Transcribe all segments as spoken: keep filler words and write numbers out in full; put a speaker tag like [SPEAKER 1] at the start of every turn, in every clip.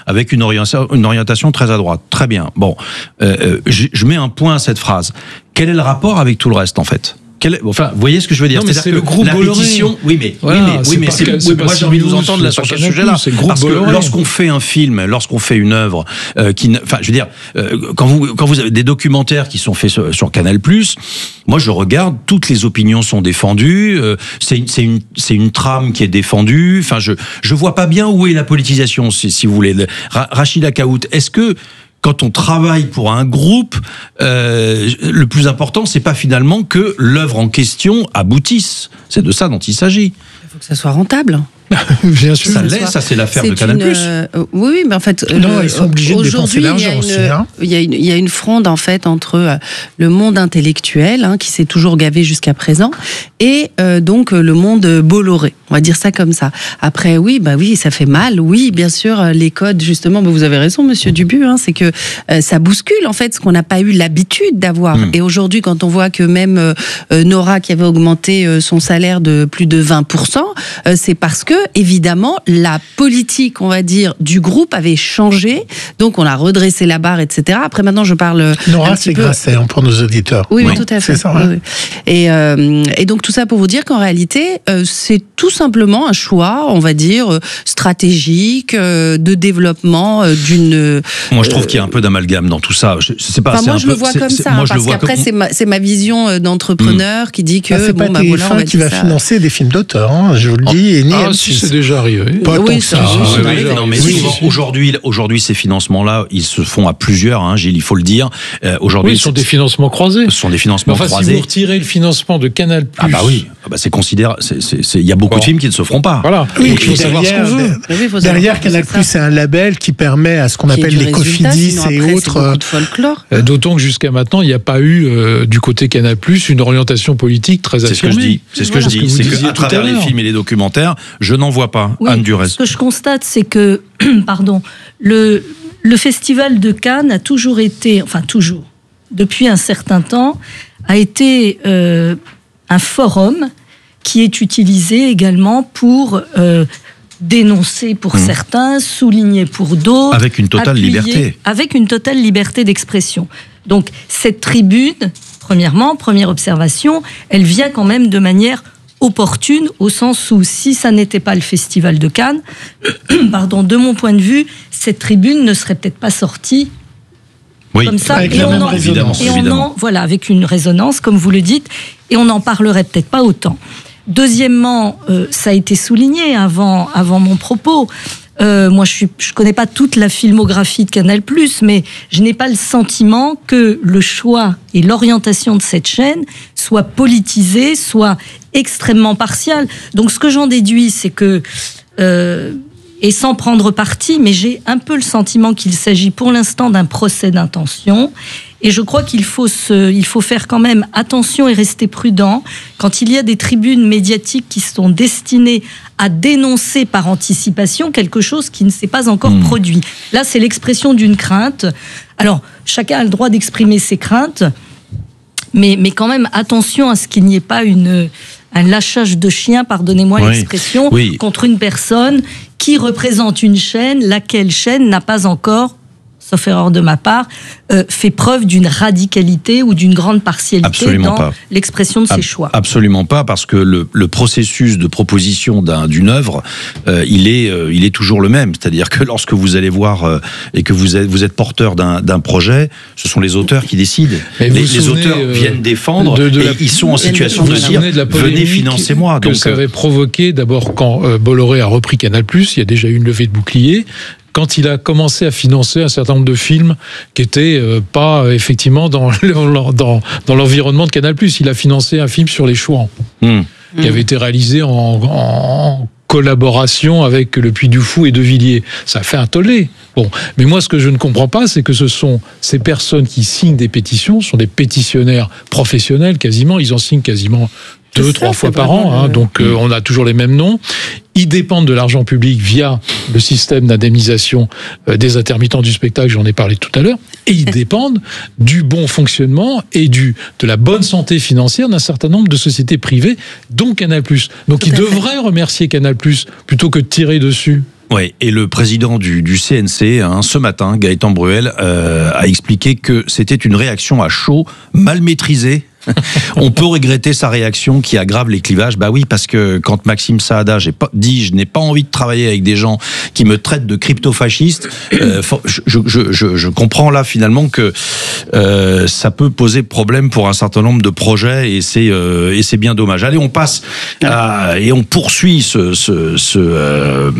[SPEAKER 1] avec une orientation, une orientation très à droite. Très bien. Bon, euh, je, je mets un point à cette phrase. Quel est le rapport avec tout le reste, en fait ? Quel, enfin, vous voyez ce que je veux dire?
[SPEAKER 2] Non, mais c'est le groupe
[SPEAKER 1] la
[SPEAKER 2] Bolloré.
[SPEAKER 1] pétition, oui, mais,
[SPEAKER 2] voilà,
[SPEAKER 1] oui, mais, oui, mais
[SPEAKER 2] c'est,
[SPEAKER 1] c'est,
[SPEAKER 2] c'est
[SPEAKER 1] oui, moi j'ai envie de vous entendre là sur ce sujet-là.
[SPEAKER 2] C'est le groupe
[SPEAKER 1] Parce
[SPEAKER 2] Bolloré.
[SPEAKER 1] que lorsqu'on fait un film, lorsqu'on fait une œuvre, euh, qui, enfin, je veux dire, euh, quand vous, quand vous avez des documentaires qui sont faits sur, sur Canal+, moi je regarde, toutes les opinions sont défendues, euh, c'est, c'est une, c'est une trame qui est défendue. Enfin, je, je vois pas bien où est la politisation, si, si vous voulez. Ra- Rachida Kaout, est-ce que quand on travaille pour un groupe, euh, le plus important, c'est pas finalement que l'œuvre en question aboutisse. C'est de ça dont il s'agit.
[SPEAKER 3] Il faut que ça soit rentable.
[SPEAKER 2] Bien sûr.
[SPEAKER 1] Ça l'est, ça c'est l'affaire de Canal+.
[SPEAKER 3] Une, euh, oui, oui, mais en fait,
[SPEAKER 4] non,
[SPEAKER 3] le,
[SPEAKER 4] ils sont obligés de dépenser l'argent aussi. Hein.
[SPEAKER 3] Il y a une, il y a une fronde en fait entre euh, le monde intellectuel, hein, qui s'est toujours gavé jusqu'à présent, et euh, donc le monde Bolloré. On va dire ça comme ça. Après, oui, bah oui, ça fait mal. Oui, bien sûr, les codes, justement, bah vous avez raison, Monsieur Dubu, hein, c'est que euh, ça bouscule en fait ce qu'on n'a pas eu l'habitude d'avoir. Mmh. Et aujourd'hui, quand on voit que même euh, Nora, qui avait augmenté euh, son salaire de plus de vingt pour cent, euh, c'est parce que évidemment, la politique, on va dire, du groupe avait changé. Donc, on a redressé la barre, et cetera. Après, maintenant, je parle.
[SPEAKER 4] Nora, c'est peu... Grasset, hein, pour nos auditeurs.
[SPEAKER 3] Oui, oui, oui, tout à fait.
[SPEAKER 4] C'est ça,
[SPEAKER 3] oui,
[SPEAKER 4] hein.
[SPEAKER 3] oui. Et, euh, et donc, tout ça pour vous dire qu'en réalité, euh, c'est tout simplement un choix, on va dire, euh, stratégique, euh, de développement euh, d'une. Euh,
[SPEAKER 1] moi, je trouve qu'il y a un peu d'amalgame dans tout ça. Je, c'est pas.
[SPEAKER 3] Enfin,
[SPEAKER 1] c'est
[SPEAKER 3] moi,
[SPEAKER 1] un
[SPEAKER 3] je
[SPEAKER 1] peu,
[SPEAKER 3] le vois
[SPEAKER 1] c'est,
[SPEAKER 3] comme
[SPEAKER 1] c'est,
[SPEAKER 3] ça,
[SPEAKER 1] moi,
[SPEAKER 3] hein,
[SPEAKER 1] je
[SPEAKER 3] parce
[SPEAKER 1] le vois
[SPEAKER 3] qu'après,
[SPEAKER 1] comme...
[SPEAKER 3] c'est ma, c'est ma vision d'entrepreneur mmh. qui dit que.
[SPEAKER 4] Ah, c'est
[SPEAKER 3] bon,
[SPEAKER 4] pas
[SPEAKER 3] bah,
[SPEAKER 4] T F un
[SPEAKER 3] voilà, on va
[SPEAKER 4] qui va
[SPEAKER 3] ça.
[SPEAKER 4] financer des films d'auteur, hein, je vous le dis. Et
[SPEAKER 2] ah, si, c'est déjà arrivé.
[SPEAKER 4] Pas
[SPEAKER 3] oui,
[SPEAKER 4] tant
[SPEAKER 3] ça,
[SPEAKER 4] que ça.
[SPEAKER 3] oui,
[SPEAKER 1] Ah,
[SPEAKER 3] oui,
[SPEAKER 1] oui, oui, non, mais
[SPEAKER 2] oui,
[SPEAKER 1] souvent,
[SPEAKER 2] oui.
[SPEAKER 1] aujourd'hui, aujourd'hui, ces financements-là, ils se font à plusieurs, hein, Gilles, il faut le dire. Euh, aujourd'hui,
[SPEAKER 2] oui, ce sont des financements croisés.
[SPEAKER 1] Ce sont des financements
[SPEAKER 2] enfin,
[SPEAKER 1] croisés.
[SPEAKER 2] Si vous retirez le financement de Canal+,
[SPEAKER 1] ah bah oui, ah bah c'est considéré. C'est, c'est, c'est, il y a beaucoup
[SPEAKER 2] bon.
[SPEAKER 1] de films qui ne se feront pas.
[SPEAKER 2] Voilà.
[SPEAKER 4] Oui,
[SPEAKER 2] il
[SPEAKER 4] et
[SPEAKER 2] faut savoir ce qu'on veut.
[SPEAKER 3] Oui,
[SPEAKER 4] derrière Canal+, c'est un label qui permet à ce qu'on appelle les Cofidis et autres.
[SPEAKER 3] De folklore.
[SPEAKER 2] Euh, d'autant que jusqu'à maintenant, il n'y a pas eu euh, du côté Canal+, une orientation politique très
[SPEAKER 1] c'est
[SPEAKER 2] affirmée.
[SPEAKER 1] Ce que je dis. C'est ce que
[SPEAKER 2] voilà.
[SPEAKER 1] je dis.
[SPEAKER 2] Ce que
[SPEAKER 1] c'est qu'à travers les films et les documentaires, je n'en vois pas.
[SPEAKER 5] Oui,
[SPEAKER 1] Anne Durez.
[SPEAKER 5] Ce que je constate, c'est que, pardon, le le festival de Cannes a toujours été, enfin toujours, depuis un certain temps, a été euh, un forum qui est utilisé également pour euh, dénoncer pour mmh. certains, souligner pour d'autres.
[SPEAKER 1] Avec une totale
[SPEAKER 5] appuyer,
[SPEAKER 1] liberté.
[SPEAKER 5] Avec une totale liberté d'expression. Donc cette tribune, premièrement, première observation, elle vient quand même de manière opportune, au sens où si ça n'était pas le festival de Cannes, pardon, de mon point de vue, cette tribune ne serait peut-être pas sortie
[SPEAKER 1] oui,
[SPEAKER 5] comme ça,
[SPEAKER 4] avec
[SPEAKER 5] et
[SPEAKER 4] la
[SPEAKER 5] on
[SPEAKER 4] même
[SPEAKER 5] en,
[SPEAKER 4] résonance.
[SPEAKER 5] et on en, voilà, avec une résonance, comme vous le dites, et on n'en parlerait peut-être pas autant. Deuxièmement, euh, ça a été souligné avant, avant mon propos. Euh, moi, je ne je connais pas toute la filmographie de Canal+, mais je n'ai pas le sentiment que le choix et l'orientation de cette chaîne soit politisé, soit extrêmement partial. Donc, ce que j'en déduis, c'est que, euh, et sans prendre parti, mais j'ai un peu le sentiment qu'il s'agit pour l'instant d'un procès d'intention. Et je crois qu'il faut, se, il faut faire quand même attention et rester prudent quand il y a des tribunes médiatiques qui sont destinées à dénoncer par anticipation quelque chose qui ne s'est pas encore mmh. produit. Là, c'est l'expression d'une crainte. Alors, chacun a le droit d'exprimer ses craintes, mais, mais quand même attention à ce qu'il n'y ait pas une, un lâchage de chien, pardonnez-moi oui. l'expression, oui. contre une personne qui représente une chaîne, laquelle chaîne n'a pas encore, sauf erreur de ma part, euh, fait preuve d'une radicalité ou d'une grande partialité
[SPEAKER 1] absolument
[SPEAKER 5] dans
[SPEAKER 1] pas.
[SPEAKER 5] l'expression de ses
[SPEAKER 1] Ab-
[SPEAKER 5] choix.
[SPEAKER 1] Absolument pas, parce que le, le processus de proposition d'un, d'une œuvre, euh, il est, euh, il est toujours le même. C'est-à-dire que lorsque vous allez voir euh, et que vous êtes, vous êtes porteur d'un, d'un projet, ce sont les auteurs qui décident. Les, les
[SPEAKER 2] souvenez,
[SPEAKER 1] auteurs
[SPEAKER 2] euh,
[SPEAKER 1] viennent défendre
[SPEAKER 2] de, de
[SPEAKER 1] et
[SPEAKER 2] la,
[SPEAKER 1] ils sont en situation de, de dire
[SPEAKER 2] de la
[SPEAKER 1] venez financer-moi.
[SPEAKER 2] Que
[SPEAKER 1] Donc,
[SPEAKER 2] ça avait provoqué d'abord quand euh, Bolloré a repris Canal+, il y a déjà eu une levée de bouclier. Quand il a commencé à financer un certain nombre de films qui étaient euh, pas euh, effectivement dans, dans, dans l'environnement de Canal+, il a financé un film sur les Chouans, mmh. qui avait été réalisé en, en collaboration avec Le Puy du Fou et De Villiers. Ça a fait un tollé. Bon, mais moi, ce que je ne comprends pas, c'est que ce sont ces personnes qui signent des pétitions, sont des pétitionnaires professionnels quasiment, ils en signent quasiment deux, ça, trois fois par an, hein, le... donc euh, on a toujours les mêmes noms. Ils dépendent de l'argent public via le système d'indemnisation euh, des intermittents du spectacle, j'en ai parlé tout à l'heure, et ils dépendent du bon fonctionnement et du, de la bonne santé financière d'un certain nombre de sociétés privées, dont Canal+. Donc tout ils devraient fait. remercier Canal+, plutôt que de tirer dessus.
[SPEAKER 1] Oui, et le président du, du C N C, hein, ce matin, Gaëtan Bruel, euh, a expliqué que c'était une réaction à chaud, mal maîtrisée. On peut regretter sa réaction qui aggrave les clivages. Bah oui, parce que quand Maxime Saada j'ai pas, dit « je n'ai pas envie de travailler avec des gens qui me traitent de crypto-fasciste euh, », je, je, je, je comprends là finalement que euh, ça peut poser problème pour un certain nombre de projets et c'est euh, et c'est bien dommage. Allez, on passe à, et on poursuit ce ce ce, euh,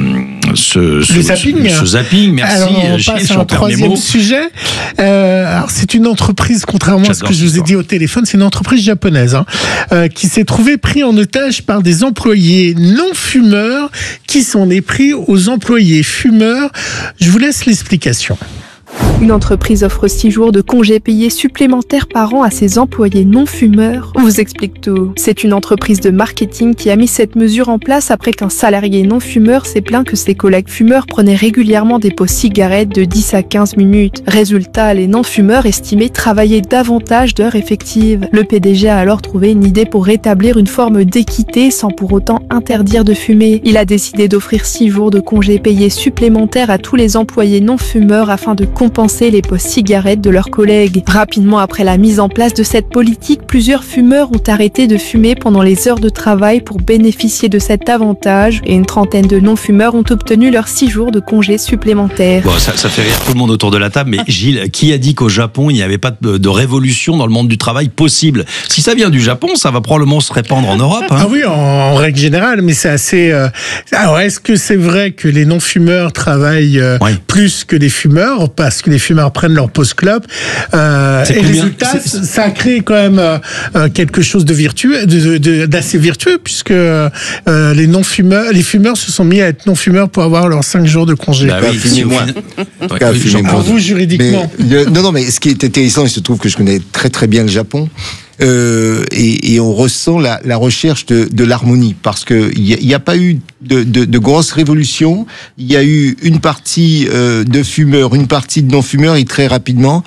[SPEAKER 1] ce, ce,
[SPEAKER 4] le zapping.
[SPEAKER 1] ce, ce zapping. Merci.
[SPEAKER 4] Alors, on
[SPEAKER 1] Gilles,
[SPEAKER 4] passe à un troisième sujet. Euh, alors c'est une entreprise, contrairement J'adore à ce que je vous ai dit au téléphone, c'est une entreprise japonaise hein, euh, qui s'est trouvée pris en otage par des employés non fumeurs qui s'en est pris aux employés fumeurs. Je vous laisse l'explication.
[SPEAKER 6] Une entreprise offre six jours de congés payés supplémentaires par an à ses employés non-fumeurs. On vous explique tout. C'est une entreprise de marketing qui a mis cette mesure en place après qu'un salarié non-fumeur s'est plaint que ses collègues fumeurs prenaient régulièrement des pauses cigarettes de dix à quinze minutes. Résultat, les non-fumeurs estimaient travailler davantage d'heures effectives. Le P D G a alors trouvé une idée pour rétablir une forme d'équité sans pour autant interdire de fumer. Il a décidé d'offrir six jours de congés payés supplémentaires à tous les employés non-fumeurs afin de compenser les pauses cigarettes de leurs collègues. Rapidement après la mise en place de cette politique, plusieurs fumeurs ont arrêté de fumer pendant les heures de travail pour bénéficier de cet avantage et une trentaine de non-fumeurs ont obtenu leurs six jours de congés supplémentaires.
[SPEAKER 1] Bon, ça, ça fait rire tout le monde autour de la table, mais Gilles, qui a dit qu'au Japon, il n'y avait pas de, de révolution dans le monde du travail possible? Si ça vient du Japon, ça va probablement se répandre en Europe. Hein.
[SPEAKER 4] Ah oui, en, en règle générale, mais c'est assez... Euh... Alors, est-ce que c'est vrai que les non-fumeurs travaillent euh, oui. plus que les fumeurs, parce que les fumeurs prennent leur pause clope. Euh, et résultat, c'est... ça a créé quand même euh, quelque chose de virtueux, de, de, d'assez virtueux, puisque euh, les non-fumeurs, les fumeurs se sont mis à être non-fumeurs pour avoir leurs cinq jours de congé.
[SPEAKER 7] Bah oui, fumez moins.
[SPEAKER 4] Pour vous, juridiquement.
[SPEAKER 7] Mais, non, non, mais ce qui est intéressant, il se trouve que je connais très très bien le Japon. Euh, et, et on ressent la, la recherche de, de l'harmonie, parce que il n'y a, a pas eu de, de, de grosses révolutions. Il y a eu une partie euh, de fumeurs, une partie de non-fumeurs, et très rapidement,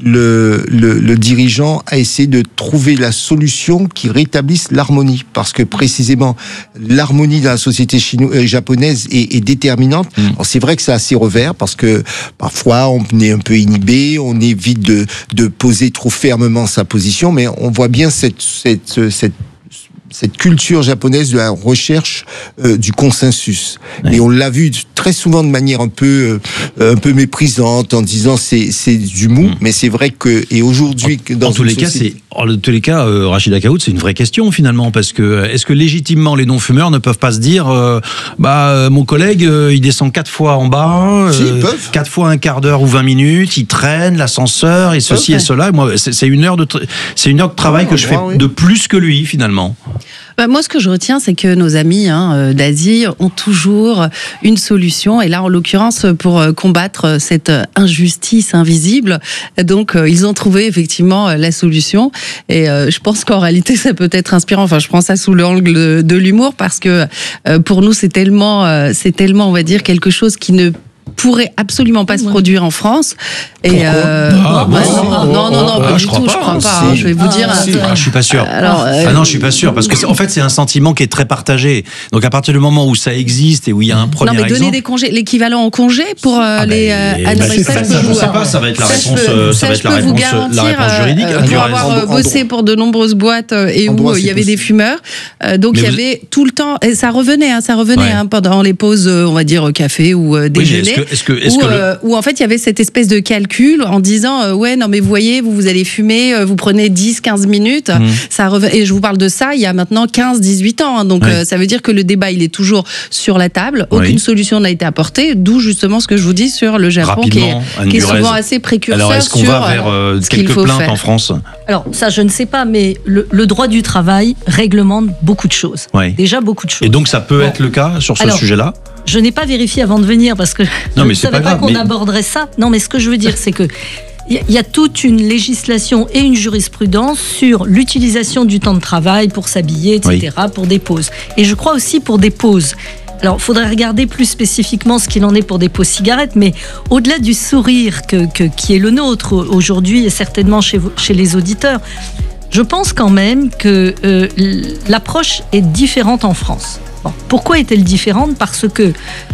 [SPEAKER 7] le, le, le dirigeant a essayé de trouver la solution qui rétablisse l'harmonie, parce que précisément l'harmonie dans la société chino- euh, japonaise est, est déterminante. Mmh. Alors c'est vrai que ça a ses revers, parce que parfois on est un peu inhibé, on évite de, de poser trop fermement sa position, mais on voit bien cette, cette, cette, cette culture japonaise de la recherche euh, du consensus. Oui. Et on l'a vu très souvent de manière un peu, euh, un peu méprisante, en disant c'est, c'est du mou, mmh. mais c'est vrai que, et aujourd'hui,
[SPEAKER 1] en,
[SPEAKER 7] dans
[SPEAKER 1] en tous les société... cas, c'est, en tous les cas, euh, Rachida Kaout, c'est une vraie question finalement, parce que est-ce que légitimement les non-fumeurs ne peuvent pas se dire, euh, bah mon collègue, euh, il descend quatre fois en bas, euh,
[SPEAKER 7] si, ils peuvent.
[SPEAKER 1] quatre fois un quart d'heure ou vingt minutes, il traîne l'ascenseur et ceci okay. et cela. Moi, c'est, c'est une heure de, tra- c'est une heure de travail oh, que je fais oui. de plus que lui finalement.
[SPEAKER 3] Bah, moi, ce que je retiens, c'est que nos amis hein, d'Asie ont toujours une solution. Et là, en l'occurrence, pour combattre cette injustice invisible, donc euh, ils ont trouvé effectivement la solution. Et euh, je pense qu'en réalité, ça peut être inspirant. Enfin, je prends ça sous l'angle de, de l'humour parce que euh, pour nous, c'est tellement, euh, c'est tellement, on va dire, quelque chose qui ne pourrait absolument pas se produire en France. Et euh,
[SPEAKER 1] ah,
[SPEAKER 3] bah,
[SPEAKER 1] bon,
[SPEAKER 3] non, non, non, non, pas
[SPEAKER 1] ah,
[SPEAKER 3] du tout,
[SPEAKER 1] pas.
[SPEAKER 3] je crois pas.
[SPEAKER 1] Si.
[SPEAKER 3] Hein, je vais vous
[SPEAKER 1] ah,
[SPEAKER 3] dire.
[SPEAKER 1] Si. Ah, je suis pas sûr.
[SPEAKER 3] Alors, euh,
[SPEAKER 1] ah non, je suis pas sûr parce que en fait, c'est un sentiment qui est très partagé. Donc à partir du moment où ça existe et où il y a un premier exemple.
[SPEAKER 3] Non, mais donner des congés, l'équivalent en congé pour euh,
[SPEAKER 1] ah,
[SPEAKER 3] les
[SPEAKER 1] euh, bah,
[SPEAKER 3] c'est
[SPEAKER 1] ça, ça, je sais pas. Ça va être la
[SPEAKER 3] ça,
[SPEAKER 1] réponse.
[SPEAKER 3] Peux,
[SPEAKER 1] ça va être la réponse, la réponse juridique.
[SPEAKER 3] Euh, pour avoir bossé pour de nombreuses boîtes et où il y avait des fumeurs, donc il y avait tout le temps. Et ça revenait, ça revenait pendant les pauses, on va dire café ou déjeuner.
[SPEAKER 1] Est-ce que, est-ce que
[SPEAKER 3] où en fait il y avait cette espèce de calcul en disant euh, ouais non mais vous voyez vous vous allez fumer euh, vous prenez dix quinze minutes mmh. ça rev... et je vous parle de ça il y a maintenant quinze dix-huit ans hein, donc oui. euh, ça veut dire que le débat il est toujours sur la table aucune oui. solution n'a été apportée d'où justement ce que je vous dis sur le Japon
[SPEAKER 1] Rapidement,
[SPEAKER 3] qui est, qui est souvent assez précurseur.
[SPEAKER 1] Alors est-ce qu'on
[SPEAKER 3] sur,
[SPEAKER 1] va vers euh, quelques plaintes faire. En France?
[SPEAKER 5] Alors ça je ne sais pas mais le, le droit du travail réglemente beaucoup de choses oui. déjà beaucoup de choses
[SPEAKER 1] et donc ça peut bon. être le cas sur ce
[SPEAKER 5] Alors,
[SPEAKER 1] sujet-là?
[SPEAKER 5] Je n'ai pas vérifié avant de venir parce que
[SPEAKER 1] non,
[SPEAKER 5] je
[SPEAKER 1] ne
[SPEAKER 5] savais pas,
[SPEAKER 1] pas grave,
[SPEAKER 5] qu'on
[SPEAKER 1] mais...
[SPEAKER 5] aborderait ça. Non, mais ce que je veux dire, c'est que il y, y a toute une législation et une jurisprudence sur l'utilisation du temps de travail pour s'habiller, et cetera, oui. pour des pauses. Et je crois aussi pour des pauses. Alors, il faudrait regarder plus spécifiquement ce qu'il en est pour des pauses cigarettes, mais au-delà du sourire que, que, qui est le nôtre aujourd'hui et certainement chez, vous, chez les auditeurs, je pense quand même que euh, l'approche est différente en France. Bon, pourquoi est-elle différente ? Parce que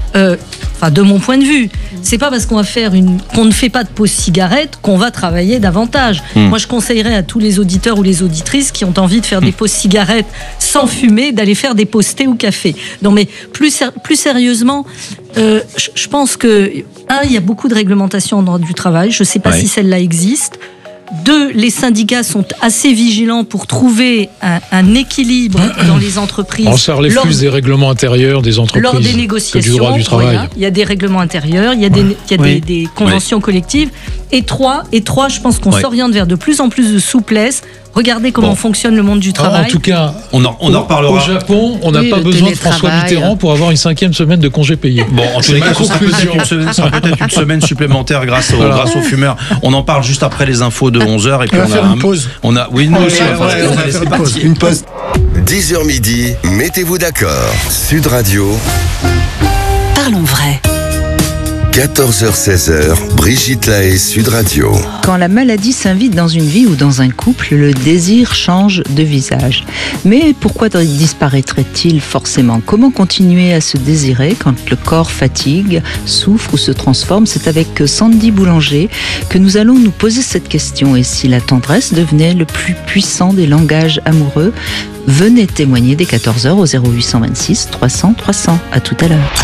[SPEAKER 5] euh, enfin de mon point de vue, c'est pas parce qu'on va faire une, qu'on ne fait pas de pause cigarette qu'on va travailler davantage. Mmh. Moi, je conseillerais à tous les auditeurs ou les auditrices qui ont envie de faire des pauses cigarettes sans fumer, d'aller faire des pauses thé ou café. Non, mais plus, ser- plus sérieusement, euh, je, je pense que un, il y a beaucoup de réglementations en droit du travail. Je sais pas ouais. si celle-là existe. Deux, les syndicats sont assez vigilants pour trouver un, un équilibre dans les entreprises.
[SPEAKER 2] On sort les flux des règlements intérieurs des entreprises.
[SPEAKER 5] Lors des négociations,
[SPEAKER 2] du droit du travail.
[SPEAKER 5] Voilà, il y a des règlements intérieurs, il y a des, il y a oui. des, des conventions oui. collectives. Et trois, et trois, je pense qu'on oui. s'oriente vers de plus en plus de souplesse. Regardez comment bon. fonctionne le monde du travail.
[SPEAKER 2] En tout cas,
[SPEAKER 1] on en, on en reparlera.
[SPEAKER 2] Au Japon, on n'a oui, pas besoin de François Mitterrand pour avoir une cinquième semaine de congé payé.
[SPEAKER 1] Bon, en tous les cas, ce sera peut-être une semaine, peut-être une semaine supplémentaire grâce, au, voilà. grâce aux fumeurs. On en parle juste après les infos de onze heures. Et puis
[SPEAKER 4] on,
[SPEAKER 1] on
[SPEAKER 4] va
[SPEAKER 1] a
[SPEAKER 4] faire
[SPEAKER 1] un,
[SPEAKER 4] une pause.
[SPEAKER 1] On a, oui, nous
[SPEAKER 4] ouais,
[SPEAKER 1] aussi,
[SPEAKER 4] ouais,
[SPEAKER 1] on va
[SPEAKER 4] ouais,
[SPEAKER 1] faire
[SPEAKER 4] une
[SPEAKER 1] pause.
[SPEAKER 4] Une pause.
[SPEAKER 8] dix heures midi, mettez-vous d'accord. Sud Radio.
[SPEAKER 9] Parlons vrai.
[SPEAKER 8] quatorze heures seize, Brigitte Lahaie, Sud Radio.
[SPEAKER 10] Quand la maladie s'invite dans une vie ou dans un couple, le désir change de visage. Mais pourquoi disparaîtrait-il forcément ? Comment continuer à se désirer quand le corps fatigue, souffre ou se transforme ? C'est avec Sandy Boulanger que nous allons nous poser cette question. Et si la tendresse devenait le plus puissant des langages amoureux ? Venez témoigner dès quatorze heures au zéro huit cent vingt-six trois cents trois cents. À tout à l'heure.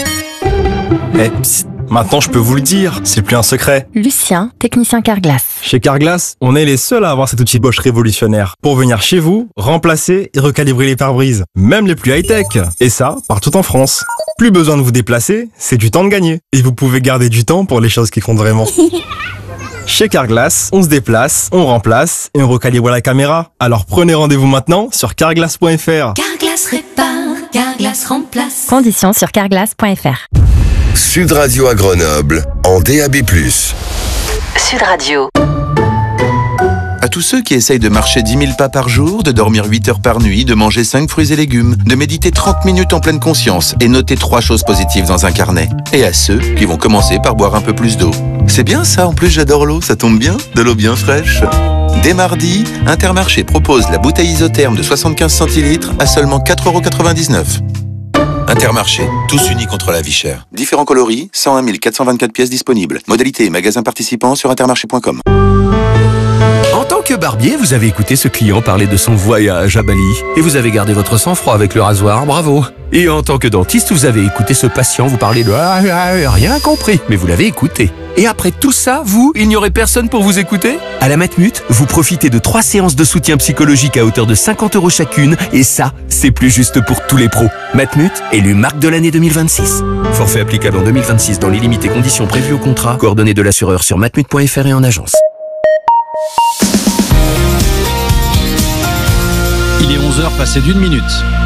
[SPEAKER 11] Eh, psst. Maintenant, je peux vous le dire, c'est plus un secret.
[SPEAKER 12] Lucien, technicien Carglass.
[SPEAKER 11] Chez Carglass, on est les seuls à avoir cet outil Bosch révolutionnaire pour venir chez vous, remplacer et recalibrer les pare-brises, même les plus high-tech. Et ça, partout en France. Plus besoin de vous déplacer, c'est du temps de gagner. Et vous pouvez garder du temps pour les choses qui comptent vraiment. Chez Carglass, on se déplace, on remplace et on recalibre la caméra. Alors prenez rendez-vous maintenant sur carglass point f r.
[SPEAKER 9] Carglass répare, Carglass remplace.
[SPEAKER 12] Conditions sur carglass point f r.
[SPEAKER 8] Sud Radio à Grenoble, en D A B plus.
[SPEAKER 9] Sud Radio.
[SPEAKER 13] À tous ceux qui essayent de marcher dix mille pas par jour, de dormir huit heures par nuit, de manger cinq fruits et légumes, de méditer trente minutes en pleine conscience et noter trois choses positives dans un carnet. Et à ceux qui vont commencer par boire un peu plus d'eau. C'est bien ça, en plus j'adore l'eau, ça tombe bien, de l'eau bien fraîche. Dès mardi, Intermarché propose la bouteille isotherme de soixante-quinze centilitres à seulement quatre euros quatre-vingt-dix-neuf. Intermarché, tous unis contre la vie chère. Différents coloris, cent un mille quatre cent vingt-quatre pièces disponibles. Modalité et magasins participants sur intermarché point com.
[SPEAKER 14] En tant que barbier, vous avez écouté ce client parler de son voyage à Bali. Et vous avez gardé votre sang-froid avec le rasoir, bravo. Et en tant que dentiste, vous avez écouté ce patient vous parler de ah, ah, rien compris, mais vous l'avez écouté. Et après tout ça, vous, il n'y aurait personne pour vous écouter ? À la Matmut, vous profitez de trois séances de soutien psychologique à hauteur de cinquante euros chacune, et ça, c'est plus juste pour tous les pros. Matmut, élu marque de l'année deux mille vingt-six. Forfait applicable en deux mille vingt-six dans les limites et conditions prévues au contrat. Coordonnées de l'assureur sur matmut point f r et en agence.
[SPEAKER 1] Il est onze heures passé d'une minute.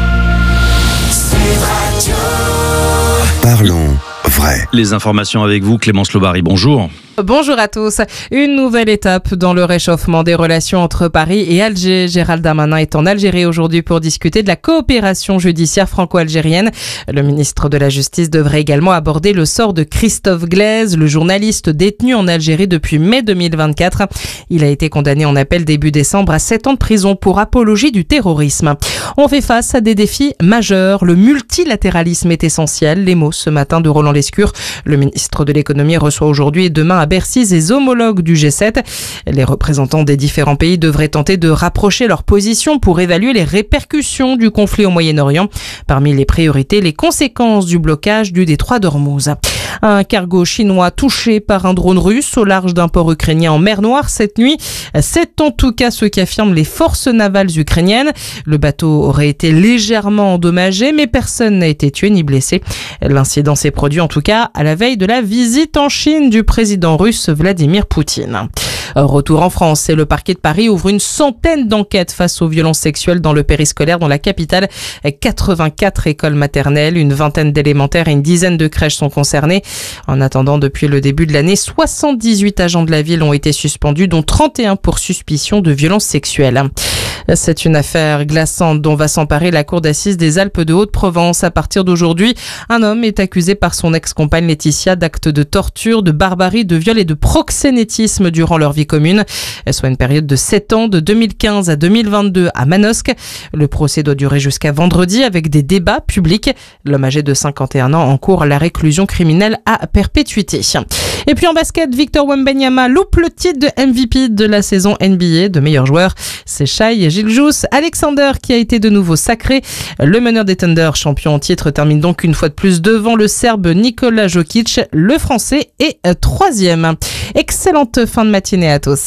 [SPEAKER 8] Parlons vrai.
[SPEAKER 1] Les informations avec vous, Clémence Lobary, bonjour.
[SPEAKER 15] Bonjour à tous. Une nouvelle étape dans le réchauffement des relations entre Paris et Alger. Gérald Darmanin est en Algérie aujourd'hui pour discuter de la coopération judiciaire franco-algérienne. Le ministre de la Justice devrait également aborder le sort de Christophe Glaise, le journaliste détenu en Algérie depuis mai deux mille vingt-quatre. Il a été condamné en appel début décembre à sept ans de prison pour apologie du terrorisme. On fait face à des défis majeurs. Le multilatéralisme est essentiel. Les mots ce matin de Roland Lescure. Le ministre de l'économie reçoit aujourd'hui et demain à Bercy ses homologues du G sept. Les représentants des différents pays devraient tenter de rapprocher leurs positions pour évaluer les répercussions du conflit au Moyen-Orient. Parmi les priorités, les conséquences du blocage du détroit d'Ormuz. Un cargo chinois touché par un drone russe au large d'un port ukrainien en mer Noire cette nuit. C'est en tout cas ce qu'affirment les forces navales ukrainiennes. Le bateau aurait été légèrement endommagé, mais personne n'a été tué ni blessé. L'incident s'est produit en tout cas à la veille de la visite en Chine du président russe Vladimir Poutine. Retour en France, et le parquet de Paris ouvre une centaine d'enquêtes face aux violences sexuelles dans le périscolaire dans la capitale. quatre-vingt-quatre écoles maternelles, une vingtaine d'élémentaires et une dizaine de crèches sont concernées. En attendant, depuis le début de l'année, soixante-dix-huit agents de la ville ont été suspendus, dont trente et un pour suspicion de violences sexuelles. C'est une affaire glaçante dont va s'emparer la cour d'assises des Alpes de Haute-Provence. À partir d'aujourd'hui, un homme est accusé par son ex-compagne Laetitia d'actes de torture, de barbarie, de viol et de proxénétisme durant leur vie commune, soit une période de sept ans, de deux mille quinze à deux mille vingt-deux à Manosque. Le procès doit durer jusqu'à vendredi avec des débats publics. L'homme âgé de cinquante et un ans encourt la réclusion criminelle à perpétuité. Et puis en basket, Victor Wembanyama loupe le titre de M V P de la saison N B A de meilleur joueur. C'est Shai Gilgeous Alexander qui a été de nouveau sacré. Le meneur des Thunder, champion en titre, termine donc une fois de plus devant le Serbe Nikola Jokic. Le Français est troisième. Excellente fin de matinée à tous.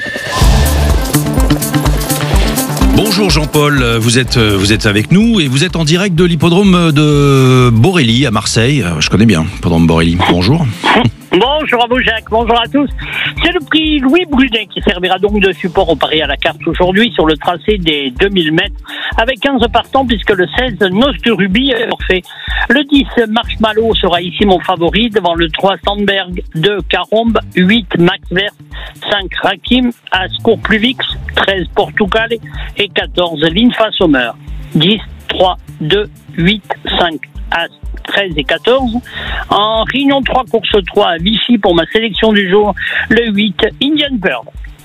[SPEAKER 1] Bonjour Jean-Paul, vous êtes, vous êtes avec nous et vous êtes en direct de l'hippodrome de Borély à Marseille. Je connais bien l'hippodrome Borély. Bonjour.
[SPEAKER 16] Bonjour à vous Jacques, bonjour à tous. C'est le prix Louis Brunet qui servira donc de support au pari à la carte aujourd'hui sur le tracé des deux mille mètres avec quinze partants puisque le seize Noce de Rubis est forfait. Le dix Marshmallow sera ici mon favori devant le trois Sandberg, deux Carombe, huit Max Vert, cinq Rakim, As Courpluvix, treize Portugal et quatorze Linfa Sommer. dix, trois, deux, huit, cinq, As, treize et quatorze. En Réunion trois, course trois à Vichy pour ma sélection du jour, le huit Indian Pearl.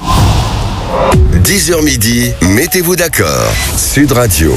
[SPEAKER 8] dix heures midi, mettez-vous d'accord. Sud Radio.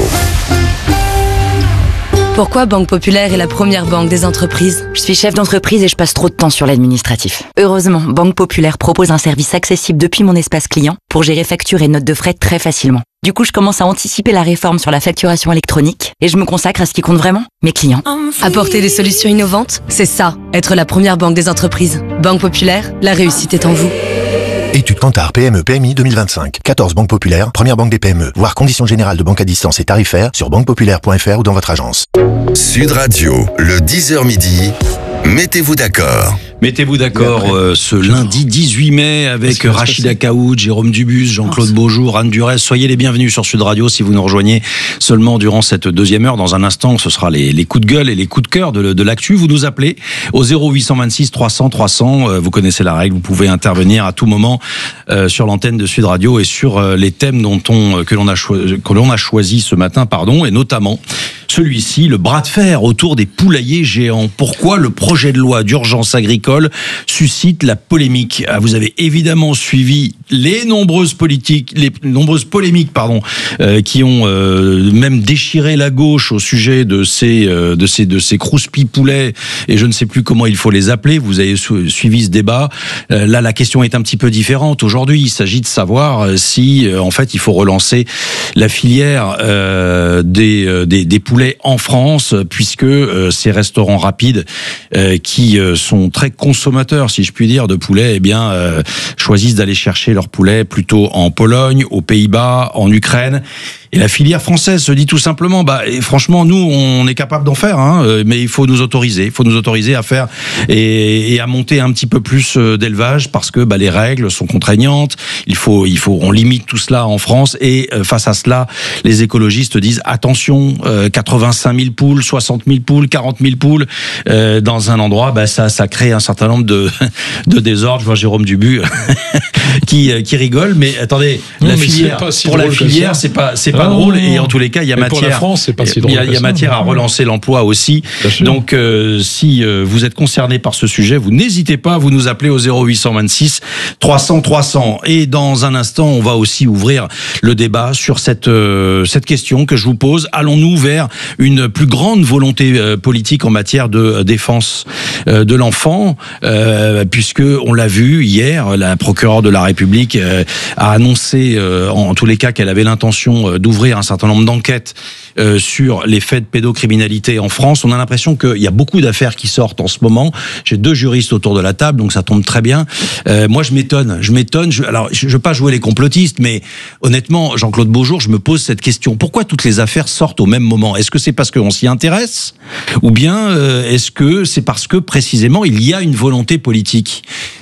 [SPEAKER 17] Pourquoi Banque Populaire est la première banque des entreprises?
[SPEAKER 18] Je suis chef d'entreprise et je passe trop de temps sur l'administratif.
[SPEAKER 17] Heureusement, Banque Populaire propose un service accessible depuis mon espace client pour gérer factures et notes de frais très facilement. Du coup, je commence à anticiper la réforme sur la facturation électronique et je me consacre à ce qui compte vraiment, mes clients.
[SPEAKER 18] Apporter des solutions innovantes, c'est ça, être la première banque des entreprises. Banque Populaire, la réussite est en vous.
[SPEAKER 19] Étude Kantar P M E P M I deux mille vingt-cinq. quatorze banques populaires, première banque des P M E. Voir conditions générales de banque à distance et tarifaires sur banque populaire point f r ou dans votre agence.
[SPEAKER 8] Sud Radio, le dix heures midi, mettez-vous d'accord.
[SPEAKER 1] Mettez-vous d'accord euh, ce lundi dix-huit mai avec Rachida Kaoud, Jérôme Dubus, Jean-Claude Beaujour, Anne Durez. Soyez les bienvenus sur Sud Radio si vous nous rejoignez seulement durant cette deuxième heure. Dans un instant, ce sera les, les coups de gueule et les coups de cœur de, de l'actu. Vous nous appelez au zéro huit cent vingt-six trois cents trois cents. Euh, vous connaissez la règle. Vous pouvez intervenir à tout moment euh, sur l'antenne de Sud Radio et sur euh, les thèmes dont on que l'on a choisi, que l'on a choisi ce matin, pardon, et notamment celui-ci, le bras de fer autour des poulaillers géants. Pourquoi le projet de loi d'urgence agricole suscite la polémique? Vous avez évidemment suivi les nombreuses politiques, les nombreuses polémiques, pardon, euh, qui ont euh, même déchiré la gauche au sujet de ces euh, de ces de ces crouspis poulets et je ne sais plus comment il faut les appeler. Vous avez su- suivi ce débat. Euh, là, la question est un petit peu différente. Aujourd'hui, il s'agit de savoir si, euh, en fait, il faut relancer la filière euh, des, euh, des des poulets en France, puisque euh, ces restaurants rapides euh, qui euh, sont très consommateurs, si je puis dire, de poulet, eh bien, euh, choisissent d'aller chercher leur poulet plutôt en Pologne, aux Pays-Bas, en Ukraine. Et la filière française se dit tout simplement, bah, et franchement, nous, on est capable d'en faire, hein, mais il faut nous autoriser, il faut nous autoriser à faire et, et à monter un petit peu plus d'élevage parce que bah, les règles sont contraignantes. Il faut, il faut, on limite tout cela en France et euh, face à cela, les écologistes disent attention, euh, quatre-vingt-cinq mille poules, soixante mille poules, quarante mille poules euh, dans un endroit, bah, ça, ça crée un certain nombre de, de désordres. Je vois Jérôme Dubus qui, qui rigole, mais attendez,
[SPEAKER 2] non,
[SPEAKER 1] la
[SPEAKER 2] mais
[SPEAKER 1] filière,
[SPEAKER 2] pas si
[SPEAKER 1] pour la filière, c'est pas, c'est pas
[SPEAKER 2] Ah,
[SPEAKER 1] drôle
[SPEAKER 2] non,
[SPEAKER 1] et en tous les cas il y a matière.
[SPEAKER 2] Pour la France, c'est pas si drôle.
[SPEAKER 1] Il y a, il y a matière à relancer l'emploi aussi. Donc euh, si euh, vous êtes concerné par ce sujet, vous n'hésitez pas, vous nous appelez au zéro huit cent vingt-six trois cents trois cents. Et dans un instant, on va aussi ouvrir le débat sur cette euh, cette question que je vous pose. Allons-nous vers une plus grande volonté euh, politique en matière de euh, défense euh, de l'enfant, euh, puisque on l'a vu hier, la procureure de la République euh, a annoncé euh, en, en tous les cas qu'elle avait l'intention euh, d'ouvrir un certain nombre d'enquêtes euh, sur les faits de pédocriminalité en France. On a l'impression qu'il y a beaucoup d'affaires qui sortent en ce moment. J'ai deux juristes autour de la table, donc ça tombe très bien. Euh, moi, je m'étonne. Je m'étonne. Je, alors, je ne veux pas jouer les complotistes, mais honnêtement, Jean-Claude Beaujour, je me pose cette question. Pourquoi toutes les affaires sortent au même moment? Est-ce que c'est parce qu'on s'y intéresse? Ou bien euh, est-ce que c'est parce que, précisément, il y a une volonté politique?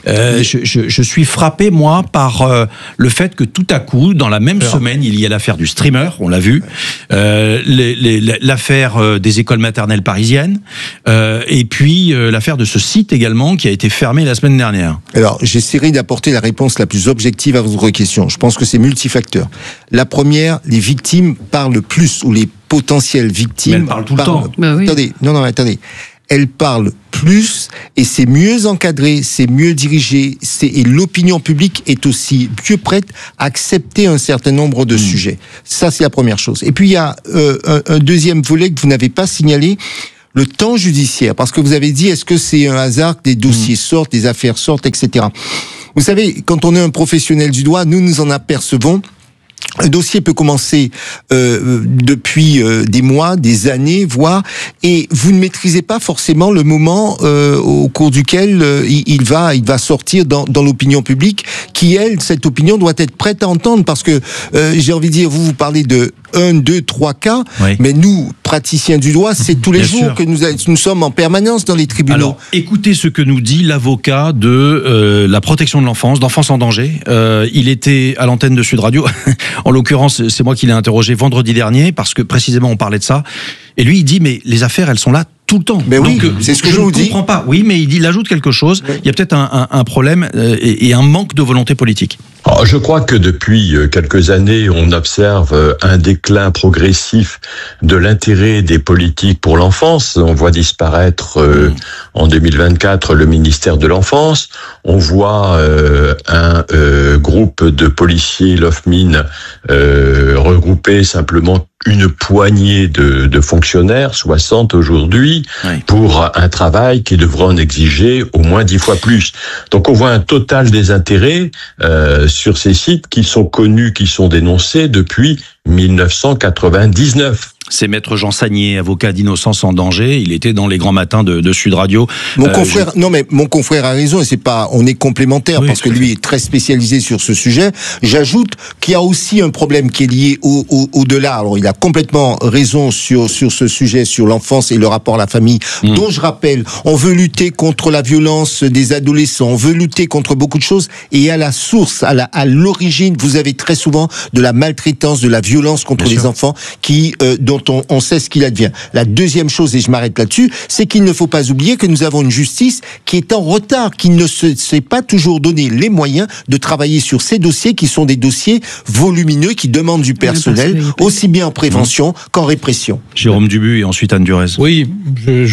[SPEAKER 1] Euh, je, je, je suis frappé, moi, par euh, le fait que tout à coup, dans la même Alors. semaine, il y a l'affaire du streamer, on l'a vu, euh, les, les, l'affaire des écoles maternelles parisiennes, euh, et puis euh, l'affaire de ce site également qui a été fermé la semaine dernière.
[SPEAKER 7] Alors, j'essaierai d'apporter la réponse la plus objective à votre question. Je pense que c'est multifacteur. La première, les victimes parlent plus, ou les potentielles victimes...
[SPEAKER 1] Mais elles parlent tout
[SPEAKER 7] parlent,
[SPEAKER 1] le temps.
[SPEAKER 7] Bah oui. Attendez, non, non, attendez. Elles parlent plus, et c'est mieux encadré, c'est mieux dirigé, c'est, et l'opinion publique est aussi mieux prête à accepter un certain nombre de mmh. sujets. Ça, c'est la première chose. Et puis, il y a euh, un, un deuxième volet que vous n'avez pas signalé, le temps judiciaire. Parce que vous avez dit, est-ce que c'est un hasard que des dossiers mmh. sortent, des affaires sortent, et cetera. Vous savez, quand on est un professionnel du droit, nous nous en apercevons. Un dossier peut commencer euh, depuis euh, des mois, des années, voire, et vous ne maîtrisez pas forcément le moment euh, au cours duquel euh, il, il va, il va sortir dans, dans l'opinion publique, qui elle, cette opinion doit être prête à entendre, parce que euh, j'ai envie de dire, vous vous parlez de un, deux, trois cas, oui. mais nous, praticiens du droit, c'est tous les Bien jours sûr. que nous, nous sommes en permanence dans les tribunaux.
[SPEAKER 1] Alors, écoutez ce que nous dit l'avocat de euh, la protection de l'enfance, d'Enfance en danger. Euh, il était à l'antenne de Sud Radio. En l'occurrence, c'est moi qui l'ai interrogé vendredi dernier, parce que précisément on parlait de ça. Et lui, il dit, mais les affaires, elles sont là tout le temps.
[SPEAKER 7] Mais oui, Donc, c'est ce que je, je vous dis.
[SPEAKER 1] Je ne comprends pas. Oui, mais il dit, il ajoute quelque chose. Oui. Il y a peut-être un, un, un problème euh, et, et un manque de volonté politique.
[SPEAKER 20] Alors, je crois que depuis quelques années, on observe un déclin progressif de l'intérêt des politiques pour l'enfance. On voit disparaître euh, mmh. en deux mille vingt-quatre le ministère de l'Enfance. On voit euh, un euh, groupe de policiers, l'OFMIN, euh, regrouper simplement une poignée de, de fonctionnaires, soixante aujourd'hui, oui. pour un travail qui devrait en exiger au moins dix fois plus. Donc on voit un total désintérêt euh, sur ces sites qui sont connus, qui sont dénoncés depuis mille neuf cent quatre-vingt-dix-neuf.
[SPEAKER 1] C'est Maître Jean Sagnier, avocat d'Innocence en danger. Il était dans les grands matins de, de Sud Radio.
[SPEAKER 7] Mon euh, confrère, je... non mais mon confrère a raison, et c'est pas, on est complémentaires oui, parce que lui est très spécialisé sur ce sujet. J'ajoute qu'il y a aussi un problème qui est lié au, au, au-delà. Alors il a complètement raison sur sur ce sujet, sur l'enfance et le rapport à la famille, mmh. dont je rappelle, on veut lutter contre la violence des adolescents, on veut lutter contre beaucoup de choses, et à la source, à la à l'origine, vous avez très souvent de la maltraitance, de la violence contre Bien les sûr. enfants, qui euh, dont on, on sait ce qu'il advient. La deuxième chose, et je m'arrête là-dessus, c'est qu'il ne faut pas oublier que nous avons une justice qui est en retard, qui ne se s'est pas toujours donné les moyens de travailler sur ces dossiers qui sont des dossiers volumineux, qui demandent du personnel, oui, aussi bien en prévention mmh. qu'en répression.
[SPEAKER 1] Jérôme Dubu et ensuite Anne Durez.
[SPEAKER 2] Oui, je,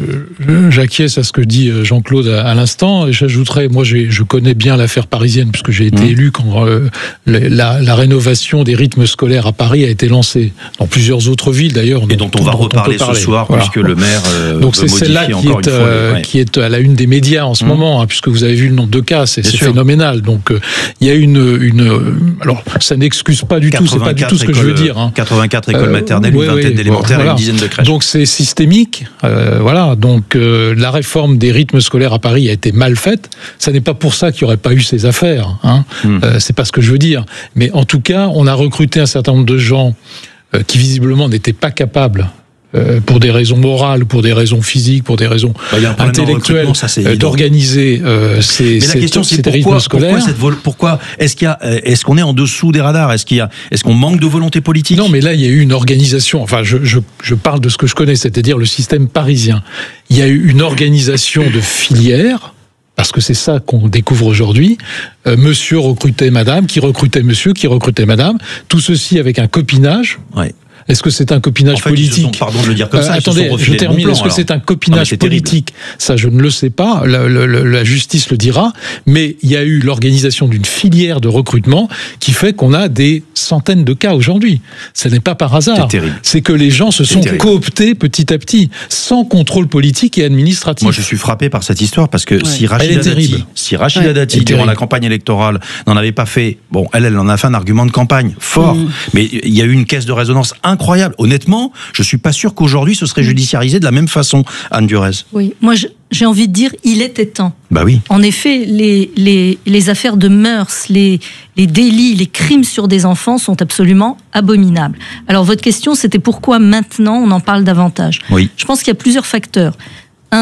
[SPEAKER 2] je, j'acquiesce à ce que dit Jean-Claude à, à l'instant, et j'ajouterais, moi j'ai, je connais bien l'affaire parisienne, puisque j'ai été mmh. élu quand euh, la, la rénovation des rythmes scolaires à Paris a été lancée, dans plusieurs autres villes d'ailleurs.
[SPEAKER 1] Et dont on va reparler ce soir, voilà. puisque le maire euh,
[SPEAKER 2] Donc c'est celle-là qui est, euh, ouais. qui est à la une des médias en ce mmh. moment, hein, puisque vous avez vu le nombre de cas, c'est, c'est phénoménal. Donc euh, il y a une, une... Alors ça n'excuse pas du tout, c'est pas du tout ce que écoles, je veux dire. Hein.
[SPEAKER 1] quatre-vingt-quatre écoles maternelles, euh, une vingtaine ouais, d'élémentaires voilà. et une dizaine de crèches.
[SPEAKER 2] Donc c'est systémique, euh, voilà. Donc euh, la réforme des rythmes scolaires à Paris a été mal faite. Ça n'est pas pour ça qu'il n'y aurait pas eu ces affaires, hein. Mmh. Euh, c'est pas ce que je veux dire. Mais en tout cas, on a recruté un certain nombre de gens euh, qui visiblement n'étaient pas capables, euh, pour des raisons morales, pour des raisons physiques, pour des raisons bah, intellectuelles, ça, euh, d'organiser euh, ces,
[SPEAKER 1] Mais la question,
[SPEAKER 2] ces,
[SPEAKER 1] c'est
[SPEAKER 2] ces
[SPEAKER 1] pourquoi,
[SPEAKER 2] rythmes scolaires.
[SPEAKER 1] Pourquoi, cette vol- pourquoi est-ce qu'il y a, est-ce qu'on est en dessous des radars? Est-ce qu'il y a, est-ce qu'on manque de volonté politique?
[SPEAKER 2] Non, mais là, il y a eu une organisation. Enfin, je, je, je parle de ce que je connais, c'est-à-dire le système parisien. Il y a eu une organisation de filières. Parce que c'est ça qu'on découvre aujourd'hui. Euh, monsieur recrutait madame, qui recrutait monsieur, qui recrutait madame. Tout ceci avec un copinage.
[SPEAKER 1] Ouais.
[SPEAKER 2] Est-ce que c'est un copinage
[SPEAKER 1] en fait,
[SPEAKER 2] politique?
[SPEAKER 1] Ils se sont, pardon de le dire comme ça,
[SPEAKER 2] euh, Attendez, je termine. Plan, Est-ce que alors. c'est un copinage non, politique? Ça, je ne le sais pas. La, la, la justice le dira. Mais il y a eu l'organisation d'une filière de recrutement qui fait qu'on a des centaines de cas aujourd'hui. Ce n'est pas par hasard.
[SPEAKER 1] C'est terrible.
[SPEAKER 2] C'est que les gens se
[SPEAKER 1] c'est
[SPEAKER 2] sont
[SPEAKER 1] terrible.
[SPEAKER 2] cooptés petit à petit, sans contrôle politique et administratif.
[SPEAKER 1] Moi, je suis frappé par cette histoire parce que ouais. si Rachida Dati, si Rachida ouais. Dati, durant la campagne électorale, n'en avait pas fait, bon, elle, elle en a fait un argument de campagne fort. Mmh. Mais il y a eu une caisse de résonance incroyable. Honnêtement, je suis pas sûr qu'aujourd'hui ce serait judiciarisé de la même façon, Anne Durez.
[SPEAKER 5] Oui, moi je, j'ai envie de dire, il était temps.
[SPEAKER 1] Bah oui.
[SPEAKER 5] En effet, les, les, les affaires de mœurs, les, les délits, les crimes sur des enfants sont absolument abominables. Alors votre question, c'était pourquoi maintenant on en parle davantage?
[SPEAKER 1] Oui.
[SPEAKER 5] Je pense qu'il y a plusieurs facteurs. Un,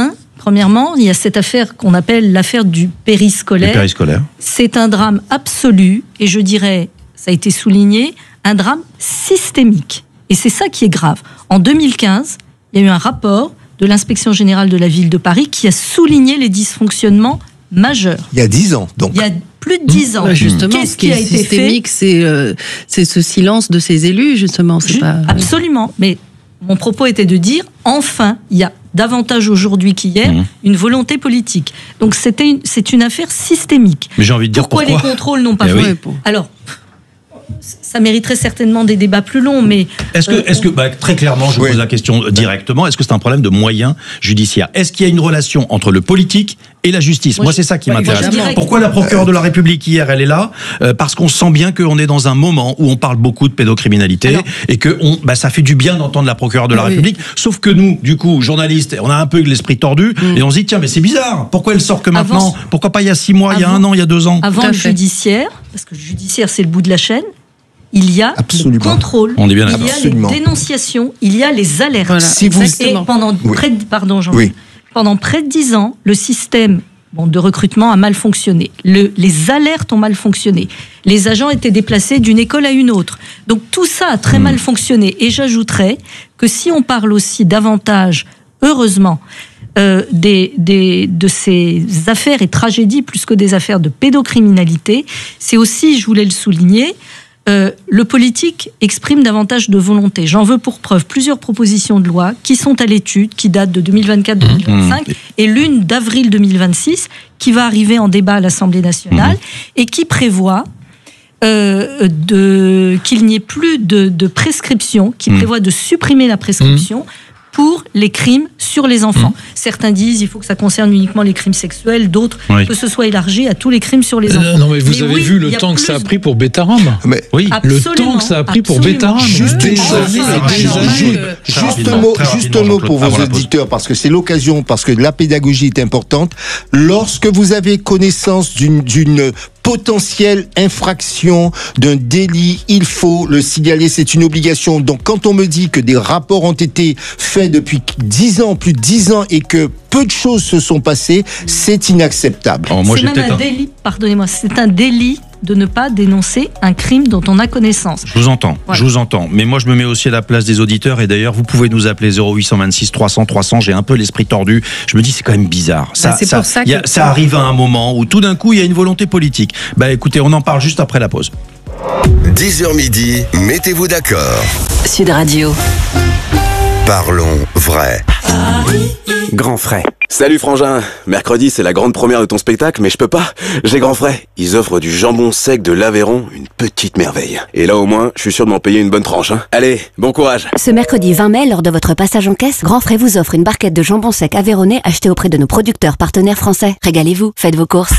[SPEAKER 5] Premièrement, il y a cette affaire qu'on appelle l'affaire du périscolaire.
[SPEAKER 1] Le périscolaire.
[SPEAKER 5] C'est un drame absolu, et je dirais, ça a été souligné, un drame systémique. Et c'est ça qui est grave. En deux mille quinze, il y a eu un rapport de l'inspection générale de la ville de Paris qui a souligné les dysfonctionnements majeurs.
[SPEAKER 7] Il y a dix ans, donc.
[SPEAKER 5] Il y a plus de dix ans.
[SPEAKER 3] Bah justement,
[SPEAKER 5] Qu'est-ce
[SPEAKER 3] ce qui,
[SPEAKER 5] qui
[SPEAKER 3] est
[SPEAKER 5] a été
[SPEAKER 3] systémique, c'est euh, c'est ce silence de ces élus, justement. C'est pas...
[SPEAKER 5] Absolument. Mais mon propos était de dire, enfin, il y a davantage aujourd'hui qu'hier, mmh. une volonté politique. Donc c'était une, c'est une affaire systémique.
[SPEAKER 1] Mais j'ai envie de dire
[SPEAKER 5] pourquoi,
[SPEAKER 1] pourquoi
[SPEAKER 5] les contrôles n'ont pas
[SPEAKER 1] eh
[SPEAKER 5] fait oui. Alors, ça mériterait certainement des débats plus longs, mais...
[SPEAKER 1] Est-ce que,
[SPEAKER 5] euh,
[SPEAKER 1] est-ce que bah, très clairement, je oui. pose la question directement, est-ce que c'est un problème de moyens judiciaires? Est-ce qu'il y a une relation entre le politique et la justice? Moi, Moi c'est ça qui bah, m'intéresse. Pourquoi la procureure de la République, hier, elle est là? euh, Parce qu'on sent bien qu'on est dans un moment où on parle beaucoup de pédocriminalité. Alors, et que on, bah, ça fait du bien d'entendre la procureure de la oui. République. Sauf que nous, du coup, journalistes, on a un peu l'esprit tordu, mm. et on se dit, tiens, mais c'est bizarre, pourquoi elle sort que maintenant? Avant, Pourquoi pas il y a six mois, avant, il y a un an, il y a deux ans?
[SPEAKER 5] Avant le judiciaire, parce que le judiciaire, c'est le bout de la chaîne, il y a
[SPEAKER 7] Absolument.
[SPEAKER 5] le contrôle,
[SPEAKER 1] On est bien
[SPEAKER 5] il y a
[SPEAKER 7] Absolument.
[SPEAKER 5] les dénonciations, il y a les alertes.
[SPEAKER 3] Voilà.
[SPEAKER 7] Si vous...
[SPEAKER 5] Et pendant, oui. près de, pardon, Jean,
[SPEAKER 7] oui.
[SPEAKER 5] pendant près de dix ans, le système bon, de recrutement a mal fonctionné. Le, les alertes ont mal fonctionné. Les agents étaient déplacés d'une école à une autre. Donc tout ça a très mmh. mal fonctionné. Et j'ajouterais que si on parle aussi davantage, heureusement, Euh, des, des, de ces affaires et tragédies plus que des affaires de pédocriminalité, c'est aussi, je voulais le souligner, euh, le politique exprime davantage de volonté. J'en veux pour preuve plusieurs propositions de loi qui sont à l'étude, qui datent de deux mille vingt-quatre deux mille vingt-cinq, mmh. et l'une d'avril deux mille vingt-six, qui va arriver en débat à l'Assemblée nationale, mmh. et qui prévoit euh, de, qu'il n'y ait plus de, de prescription, qui mmh. prévoit de supprimer la prescription, mmh. pour les crimes sur les enfants. Mmh. Certains disent qu'il faut que ça concerne uniquement les crimes sexuels, d'autres oui. que ce soit élargi à tous les crimes sur les enfants.
[SPEAKER 2] Euh, non mais vous mais avez oui, vu le temps que ça a pris pour Betaram.
[SPEAKER 7] Mais
[SPEAKER 2] oui, le temps que ça a pris
[SPEAKER 5] absolument.
[SPEAKER 2] pour Betaram.
[SPEAKER 7] Juste,
[SPEAKER 2] des
[SPEAKER 7] oh,
[SPEAKER 2] années,
[SPEAKER 7] des années. Juste un mot, juste un mot pour vos auditeurs, parce que c'est l'occasion, parce que la pédagogie est importante. Lorsque vous avez connaissance d'une, d'une potentielle infraction, d'un délit, il faut le signaler, c'est une obligation. Donc quand on me dit que des rapports ont été faits depuis dix ans, plus de dix ans, et que peu de choses se sont passées, c'est inacceptable.
[SPEAKER 5] Oh, moi, c'est même un délit, pardonnez-moi, c'est un délit de ne pas dénoncer un crime dont on a connaissance.
[SPEAKER 1] Je vous entends, ouais. je vous entends. Mais moi, je me mets aussi à la place des auditeurs. Et d'ailleurs, vous pouvez nous appeler zéro huit cent vingt-six trois cents trois cents. J'ai un peu l'esprit tordu. Je me dis, c'est quand même bizarre. Ça,
[SPEAKER 3] bah, c'est
[SPEAKER 1] ça,
[SPEAKER 3] pour ça,
[SPEAKER 1] y a,
[SPEAKER 3] que...
[SPEAKER 1] ça arrive à un moment où tout d'un coup, il y a une volonté politique. Bah écoutez, on en parle juste après la pause.
[SPEAKER 8] dix heures midi, mettez-vous d'accord.
[SPEAKER 9] Sud Radio.
[SPEAKER 8] Parlons vrai.
[SPEAKER 21] Grand frais. Salut frangin, mercredi c'est la grande première de ton spectacle, mais je peux pas, j'ai grand frais. Ils offrent du jambon sec de l'Aveyron, une petite merveille. Et là au moins, je suis sûr de m'en payer une bonne tranche. Hein. Allez, bon courage.
[SPEAKER 22] Ce mercredi vingt mai, lors de votre passage en caisse, Grand Frais vous offre une barquette de jambon sec aveyronnais achetée auprès de nos producteurs partenaires français. Régalez-vous, faites vos courses.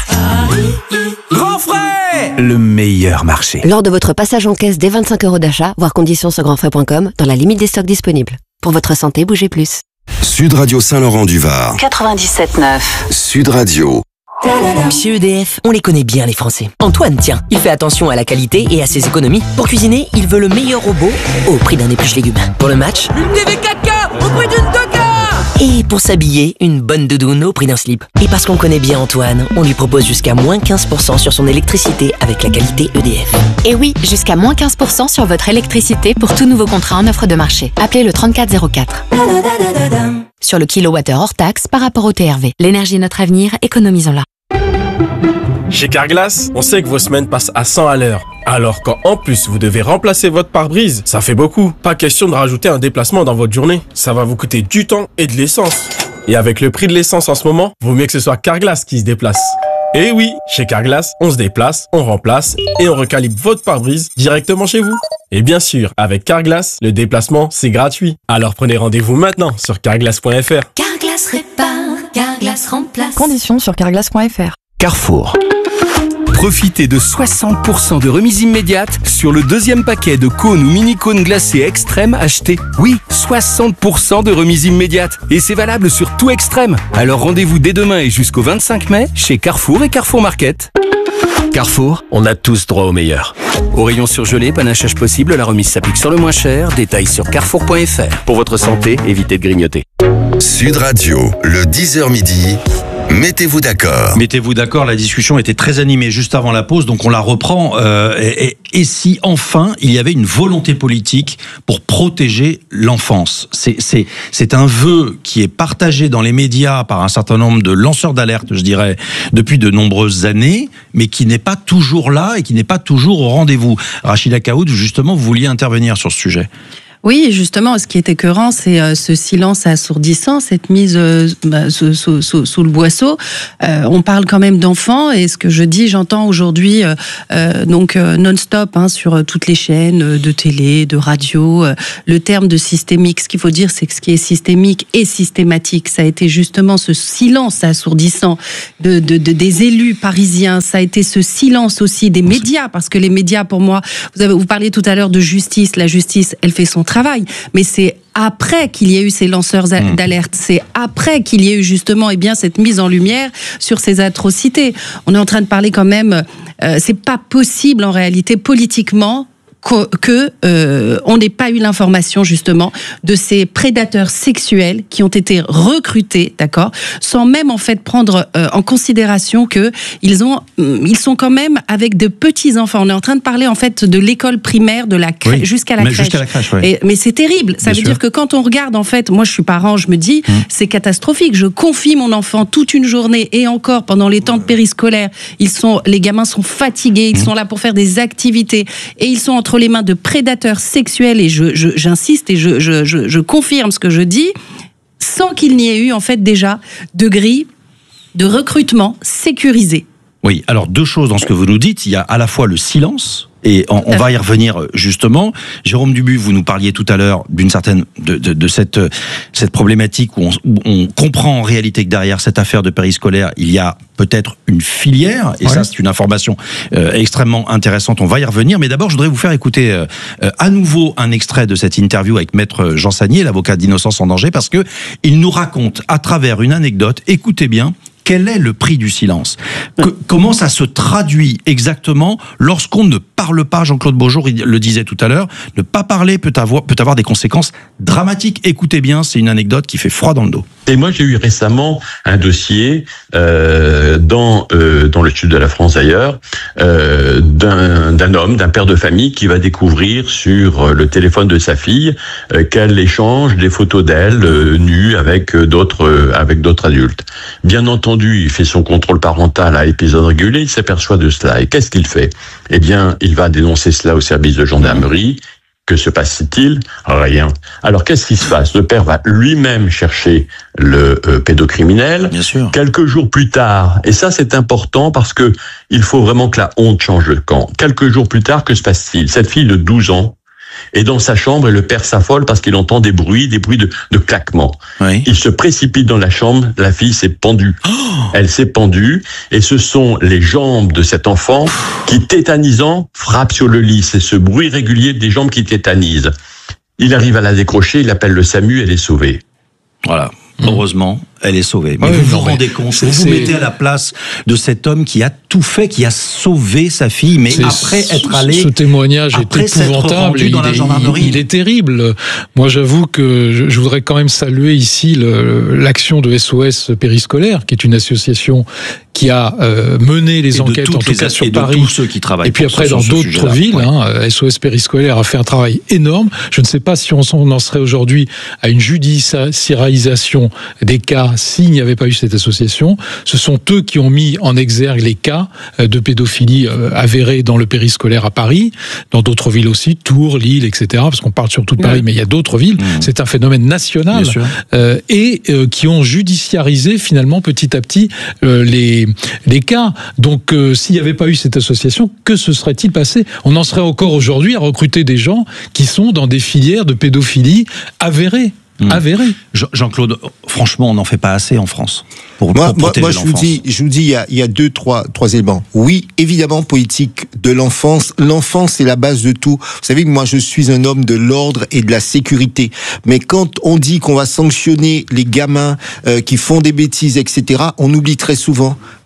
[SPEAKER 21] Grand frais, le meilleur marché.
[SPEAKER 22] Lors de votre passage en caisse dès vingt-cinq euros d'achat, voir conditions sur grand frais point com, dans la limite des stocks disponibles. Pour votre santé, bougez plus.
[SPEAKER 8] Sud Radio Saint-Laurent-du-Var.
[SPEAKER 9] quatre-vingt-dix-sept neuf.
[SPEAKER 8] Sud Radio.
[SPEAKER 23] Chez E D F, on les connaît bien les Français. Antoine, tiens, il fait attention à la qualité et à ses économies. Pour cuisiner, il veut le meilleur robot au prix d'un épluche légumes. Pour le match,
[SPEAKER 24] une T V quatre K au prix d'une deux K.
[SPEAKER 23] Et pour s'habiller, une bonne doudoune au prix d'un slip. Et parce qu'on connaît bien Antoine, on lui propose jusqu'à moins quinze pour cent sur son électricité avec la qualité E D F.
[SPEAKER 25] Et oui, jusqu'à moins quinze pour cent sur votre électricité pour tout nouveau contrat en offre de marché. Appelez le trente-quatre zéro quatre. Sur le kilowattheure hors taxe par rapport au T R V. L'énergie est notre avenir, économisons-la.
[SPEAKER 11] Chez Carglass, on sait que vos semaines passent à cent à l'heure. Alors quand en plus vous devez remplacer votre pare-brise, ça fait beaucoup. Pas question de rajouter un déplacement dans votre journée. Ça va vous coûter du temps et de l'essence. Et avec le prix de l'essence en ce moment, vaut mieux que ce soit Carglass qui se déplace. Et oui, chez Carglass, on se déplace, on remplace et on recalibre votre pare-brise directement chez vous. Et bien sûr, avec Carglass, le déplacement, c'est gratuit. Alors prenez rendez-vous maintenant sur carglass point f r.
[SPEAKER 9] Carglass répare, Carglass remplace.
[SPEAKER 6] Conditions sur carglass point f r.
[SPEAKER 14] Carrefour. Profitez de soixante pour cent de remise immédiate sur le deuxième paquet de cônes ou mini-cônes glacés Extrême acheté. Oui, soixante pour cent de remise immédiate. Et c'est valable sur tout Extrême. Alors rendez-vous dès demain et jusqu'au vingt-cinq mai chez Carrefour et Carrefour Market. Carrefour, on a tous droit au meilleur. Au rayon surgelé, panachage possible, la remise s'applique sur le moins cher. Détails sur carrefour point f r. Pour votre santé, évitez de grignoter.
[SPEAKER 8] Sud Radio, le dix heures midi. Mettez-vous d'accord.
[SPEAKER 1] Mettez-vous d'accord, la discussion était très animée juste avant la pause, donc on la reprend. Euh, et, et, et si enfin il y avait une volonté politique pour protéger l'enfance, c'est, c'est, c'est un vœu qui est partagé dans les médias par un certain nombre de lanceurs d'alerte, je dirais, depuis de nombreuses années, mais qui n'est pas toujours là et qui n'est pas toujours au rendez-vous. Rachida Kaoud, justement, vous vouliez intervenir sur ce sujet.
[SPEAKER 3] Oui, justement, ce qui est écœurant, c'est euh, ce silence assourdissant, cette mise euh, bah, sous, sous, sous, sous le boisseau. Euh, on parle quand même d'enfants, et ce que je dis, j'entends aujourd'hui euh, euh, donc euh, non-stop hein, sur euh, toutes les chaînes de télé, de radio, euh, le terme de systémique. Ce qu'il faut dire, c'est que ce qui est systémique et systématique, ça a été justement ce silence assourdissant de, de, de des élus parisiens. Ça a été ce silence aussi des médias, parce que les médias, pour moi, vous avez vous parliez tout à l'heure de justice. La justice, elle fait son travail. travail, mais c'est après qu'il y ait eu ces lanceurs d'alerte, c'est après qu'il y ait eu justement eh bien, cette mise en lumière sur ces atrocités. On est en train de parler quand même, euh, c'est pas possible en réalité politiquement que euh, on n'ait pas eu l'information justement de ces prédateurs sexuels qui ont été recrutés, d'accord, sans même en fait prendre euh, en considération que ils ont, ils sont quand même avec de petits enfants. On est en train de parler en fait de l'école primaire, de la crèche, oui, jusqu'à la crèche. Jusqu'à la crèche, oui. Et, mais c'est terrible. Ça Bien veut sûr. dire que quand on regarde en fait, moi je suis parent, je me dis hum. c'est catastrophique. Je confie mon enfant toute une journée et encore pendant les temps de périscolaire, ils sont, les gamins sont fatigués, ils hum. sont là pour faire des activités et ils sont entre les mains de prédateurs sexuels, et je, je, j'insiste et je, je, je, je confirme ce que je dis, sans qu'il n'y ait eu en fait déjà de grille de recrutement sécurisé.
[SPEAKER 1] Oui, alors deux choses dans ce que vous nous dites. Il y a à la fois le silence, et on, on va y revenir justement. Jérôme Dubu, vous nous parliez tout à l'heure d'une certaine de, de, de cette cette problématique où on, où on comprend en réalité que derrière cette affaire de périscolaire, il y a peut-être une filière, et ouais. ça c'est une information euh, extrêmement intéressante. On va y revenir, mais d'abord je voudrais vous faire écouter euh, à nouveau un extrait de cette interview avec Maître Jean Sagnier, l'avocat d'Innocence en danger, parce que il nous raconte à travers une anecdote. Écoutez bien. Quel est le prix du silence ? que, Comment ça se traduit exactement lorsqu'on ne parle pas ? Jean-Claude Beaujour le disait tout à l'heure, ne pas parler peut avoir, peut avoir des conséquences dramatiques. Écoutez bien, c'est une anecdote qui fait froid dans le dos.
[SPEAKER 20] Et moi, j'ai eu récemment un dossier euh, dans euh, dans le sud de la France d'ailleurs, euh, d'un d'un homme, d'un père de famille qui va découvrir sur le téléphone de sa fille euh, qu'elle échange des photos d'elle euh, nue avec d'autres euh, avec d'autres adultes. Bien entendu, il fait son contrôle parental à épisode régulier, il s'aperçoit de cela. Et qu'est-ce qu'il fait ? Eh bien, il va dénoncer cela au service de gendarmerie. Que se passe-t-il ? Rien. Alors, qu'est-ce qui se passe ? Le père va lui-même chercher le euh, pédocriminel.
[SPEAKER 1] Bien sûr.
[SPEAKER 20] Quelques jours plus tard, et ça c'est important parce que il faut vraiment que la honte change de camp. Quelques jours plus tard, que se passe-t-il ? Cette fille de douze ans est dans sa chambre et le père s'affole parce qu'il entend des bruits, des bruits de, de claquements.
[SPEAKER 1] Oui.
[SPEAKER 20] Il se précipite dans la chambre, la fille s'est pendue. Oh Elle s'est pendue et ce sont les jambes de cet enfant qui, tétanisant, frappent sur le lit. C'est ce bruit régulier des jambes qui tétanisent. Il arrive à la décrocher, il appelle le SAMU, elle est sauvée.
[SPEAKER 1] Voilà. Heureusement, elle est sauvée. Mais ouais, vous vous rendez compte, vous vous mettez à la place de cet homme qui a tout fait, qui a sauvé sa fille, mais après être allé...
[SPEAKER 2] Ce témoignage est épouvantable, il,
[SPEAKER 1] dans la
[SPEAKER 2] il, il est terrible. Moi, j'avoue que je, je voudrais quand même saluer ici le, l'action de S O S Périscolaire, qui est une association qui a euh, mené les enquêtes, en tout cas sur Paris,
[SPEAKER 1] tous ceux qui travaillent
[SPEAKER 2] et puis après dans d'autres villes. Ouais. Hein, S O S Périscolaire a fait un travail énorme. Je ne sais pas si on en serait aujourd'hui à une judiciarisation des cas s'il n'y avait pas eu cette association. Ce sont eux qui ont mis en exergue les cas de pédophilie avérés dans le périscolaire à Paris, dans d'autres villes aussi, Tours, Lille, et cetera. Parce qu'on parle surtout de Paris, ouais. mais il y a d'autres villes. Mmh. C'est un phénomène national euh, et euh, qui ont judiciarisé finalement petit à petit euh, les les cas. Donc, euh, s'il n'y avait pas eu cette association, que se serait-il passé ? On en serait encore aujourd'hui à recruter des gens qui sont dans des filières de pédophilie avérées. Mmh. Avéré.
[SPEAKER 1] Jean-Claude, franchement, on n'en fait pas assez en France pour,
[SPEAKER 7] moi,
[SPEAKER 1] pour protéger
[SPEAKER 7] moi, moi, je
[SPEAKER 1] l'enfance.
[SPEAKER 7] vous dis, je vous dis, il y a, il y a deux, trois, trois éléments. Oui, évidemment, politique de l'enfance. L'enfance, c'est la base de tout. Vous savez que moi, je suis un homme de l'ordre et de la sécurité. Mais quand on dit qu'on va sanctionner les gamins euh, qui font des bêtises, et cetera, on oublie très souvent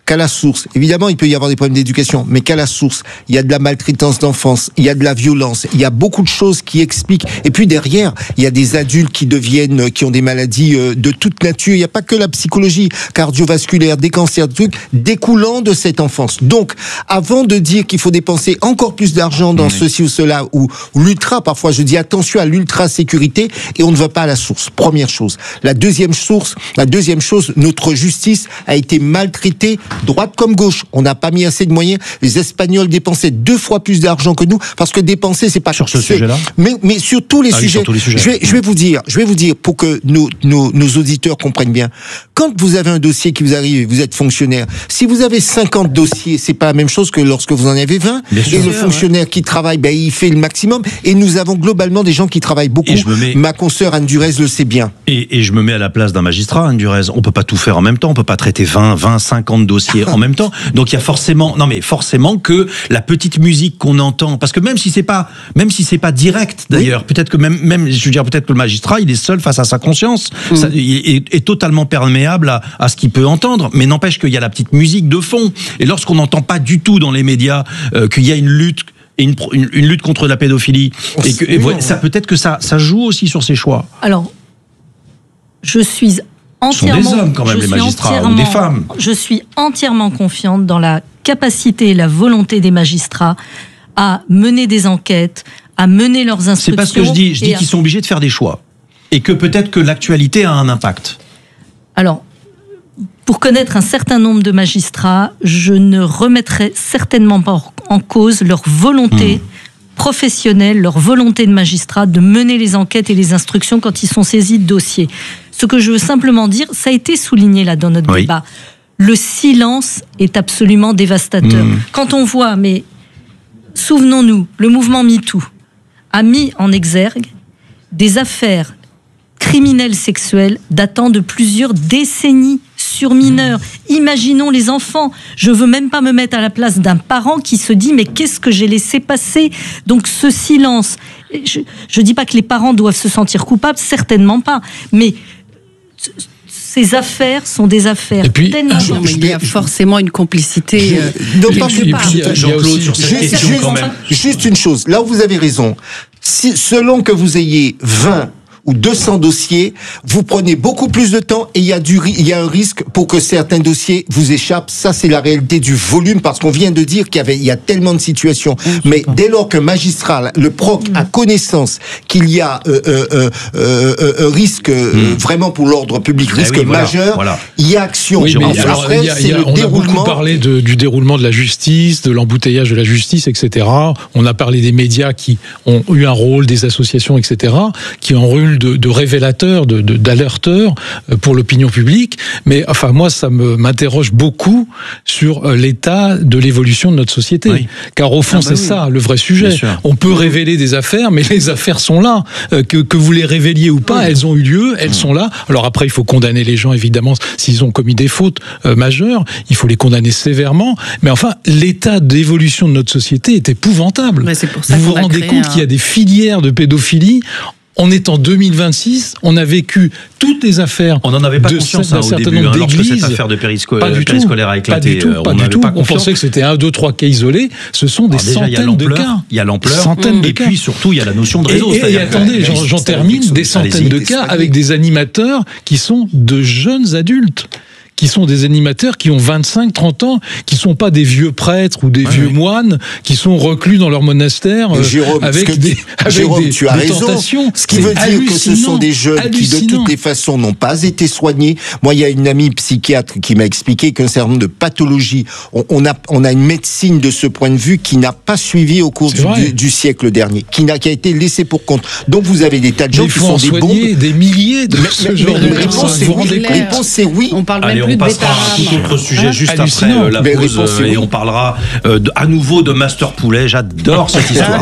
[SPEAKER 7] qu'à la source, évidemment, il peut y avoir des problèmes d'éducation, mais qu'à la source, il y a de la maltraitance d'enfance, il y a de la violence, il y a beaucoup de choses qui expliquent. Et puis derrière, il y a des adultes qui deviennent, qui ont des maladies de toute nature. Il n'y a pas que la psychologie cardiovasculaire, des cancers, des trucs découlant de cette enfance. Donc, avant de dire qu'il faut dépenser encore plus d'argent dans oui. ceci ou cela, ou, ou l'ultra, parfois je dis attention à l'ultra sécurité, et on ne va pas à la source. Première chose. La deuxième source, la deuxième chose, notre justice a été maltraitée, droite comme gauche. On n'a pas mis assez de moyens. Les Espagnols dépensaient deux fois plus d'argent que nous, parce que dépenser, c'est pas
[SPEAKER 1] sur ce sujet-là.
[SPEAKER 7] Mais, mais sur tous les
[SPEAKER 1] ah
[SPEAKER 7] sujets.
[SPEAKER 1] Oui, sur tous les sujets.
[SPEAKER 7] Je vais, je vais vous dire, je vais vous dire pour que nos, nos, nos auditeurs comprennent bien. Quand vous avez un dossier qui vous arrive et vous êtes fonctionnaire, si vous avez cinquante dossiers, c'est pas la même chose que lorsque vous en avez vingt. Bien et sûr, le fonctionnaire ouais. qui travaille, ben, il fait le maximum. Et nous avons globalement des gens qui travaillent beaucoup. Mets... Ma consoeur Anne Durez le sait bien.
[SPEAKER 1] Et, et je me mets à la place d'un magistrat, Anne Durez. On peut pas tout faire en même temps. On peut pas traiter vingt, vingt, cinquante dossiers en même temps. Donc il y a forcément, non mais forcément que la petite musique qu'on entend, parce que même si c'est pas, même si c'est pas direct d'ailleurs, oui. peut-être que même, même, je veux dire, peut-être que le magistrat, il est seul face à sa conscience. Mmh. Ça, il est, est totalement perméable à, à ce qu'il peut entendre. Mais n'empêche qu'il y a la petite musique de fond. Et lorsqu'on n'entend pas du tout dans les médias euh, qu'il y a une lutte, une, une, une lutte contre la pédophilie, oh, et que et ouais, ça peut-être que ça, ça joue aussi sur ses choix.
[SPEAKER 5] Alors, je suis entièrement.
[SPEAKER 1] Ce sont des hommes quand même, les magistrats, ou des femmes.
[SPEAKER 5] Je suis entièrement confiante dans la capacité et la volonté des magistrats à mener des enquêtes, à mener leurs instructions.
[SPEAKER 1] C'est pas ce que je dis. Je dis à... qu'ils sont obligés de faire des choix. Et que peut-être que l'actualité a un impact.
[SPEAKER 5] Alors, pour connaître un certain nombre de magistrats, je ne remettrai certainement pas en cause leur volonté mmh. professionnelle, leur volonté de magistrat de mener les enquêtes et les instructions quand ils sont saisis de dossiers. Ce que je veux simplement dire, ça a été souligné là dans notre oui. débat, le silence est absolument dévastateur. Mmh. Quand on voit, mais souvenons-nous, le mouvement MeToo a mis en exergue des affaires criminels sexuels datant de plusieurs décennies sur mineurs. Mmh. Imaginons les enfants. Je veux même pas me mettre à la place d'un parent qui se dit mais qu'est-ce que j'ai laissé passer ? Donc ce silence, je, je dis pas que les parents doivent se sentir coupables, certainement pas, mais ces affaires sont des affaires
[SPEAKER 3] et puis,
[SPEAKER 5] tellement...
[SPEAKER 3] Non, mais il y a forcément une complicité... Euh,
[SPEAKER 7] non, pas Jean-Claude, sur cette juste, question quand même. Juste une chose, là où vous avez raison, si, selon que vous ayez vingt ou deux cents dossiers, vous prenez beaucoup plus de temps et il y a du, il y a un risque pour que certains dossiers vous échappent. Ça, c'est la réalité du volume, parce qu'on vient de dire qu'il y avait, il y a tellement de situations. Mmh, Mais dès lors qu'un magistrat, le proc, mmh. a connaissance qu'il y a euh, euh, euh, euh, risque euh, mmh. vraiment pour l'ordre public, risque eh oui, voilà, majeur, voilà. il y a action.
[SPEAKER 2] Oui, mais alors, après, y a, c'est y a, le on déroulement. a beaucoup parlé de, du déroulement de la justice, de l'embouteillage de la justice, et cetera. On a parlé des médias qui ont eu un rôle, des associations, et cetera, qui ont eu De, de révélateurs, de, de, d'alerteurs pour l'opinion publique. Mais enfin, moi, ça me, m'interroge beaucoup sur l'état de l'évolution de notre société. Oui. Car au fond, ah bah c'est oui. ça le vrai sujet. On peut oui. révéler des affaires, mais les affaires sont là. Que, que vous les révéliez ou pas, oui. elles ont eu lieu, elles oui. sont là. Alors après, il faut condamner les gens, évidemment, s'ils ont commis des fautes euh, majeures. Il faut les condamner sévèrement. Mais enfin, l'état d'évolution de notre société est épouvantable.
[SPEAKER 3] Ouais, c'est pour ça
[SPEAKER 2] vous
[SPEAKER 3] qu'on
[SPEAKER 2] vous rendez compte un... qu'il y a des filières de pédophilie. On est en deux mille vingt-six, on a vécu toutes les affaires.
[SPEAKER 1] On n'en avait pas conscience hein, au début, hein, lorsque cette affaire de périsco- périscolaire a éclaté.
[SPEAKER 2] Pas du tout,
[SPEAKER 1] euh,
[SPEAKER 2] pas
[SPEAKER 1] on
[SPEAKER 2] du tout.
[SPEAKER 1] Pas
[SPEAKER 2] on pensait que c'était un, deux, trois cas isolés. Ce sont des
[SPEAKER 1] Alors déjà,
[SPEAKER 2] centaines de cas.
[SPEAKER 1] Il y a l'ampleur,
[SPEAKER 2] centaines de
[SPEAKER 1] et
[SPEAKER 2] cas.
[SPEAKER 1] puis surtout, il y a la notion de réseau.
[SPEAKER 2] Et, et, et attendez, j'en, j'en termine, des centaines de cas avec des animateurs qui sont de jeunes adultes. qui sont des animateurs qui ont vingt-cinq, trente ans, qui sont pas des vieux prêtres ou des ouais, vieux ouais. moines, qui sont reclus dans leur monastère euh,
[SPEAKER 7] Jérôme,
[SPEAKER 2] avec
[SPEAKER 7] que,
[SPEAKER 2] des, avec
[SPEAKER 7] Jérôme,
[SPEAKER 2] des,
[SPEAKER 7] tu as
[SPEAKER 2] des
[SPEAKER 7] raison.
[SPEAKER 2] tentations.
[SPEAKER 7] Ce qui veut dire que ce sont des jeunes hallucinant. qui, de toutes les façons, n'ont pas été soignés. Moi, il y a une amie psychiatre qui m'a expliqué qu'un certain nombre de pathologies, on, on, a, on a une médecine de ce point de vue qui n'a pas suivi au cours du, du, du siècle dernier, qui, n'a, qui a été laissée pour compte. Donc, vous avez des tas de gens qui sont des bombes.
[SPEAKER 2] Des milliers de
[SPEAKER 7] mais,
[SPEAKER 2] ce
[SPEAKER 7] mais,
[SPEAKER 2] genre
[SPEAKER 7] mais,
[SPEAKER 2] de
[SPEAKER 7] réponse, c'est oui. La réponse, c'est oui.
[SPEAKER 3] On parle
[SPEAKER 1] Allez,
[SPEAKER 3] même plus
[SPEAKER 1] on
[SPEAKER 3] de
[SPEAKER 1] passera à un tout autre sujet juste après euh, la pause euh, et on parlera euh, de, à nouveau de Master Poulet. J'adore cette histoire.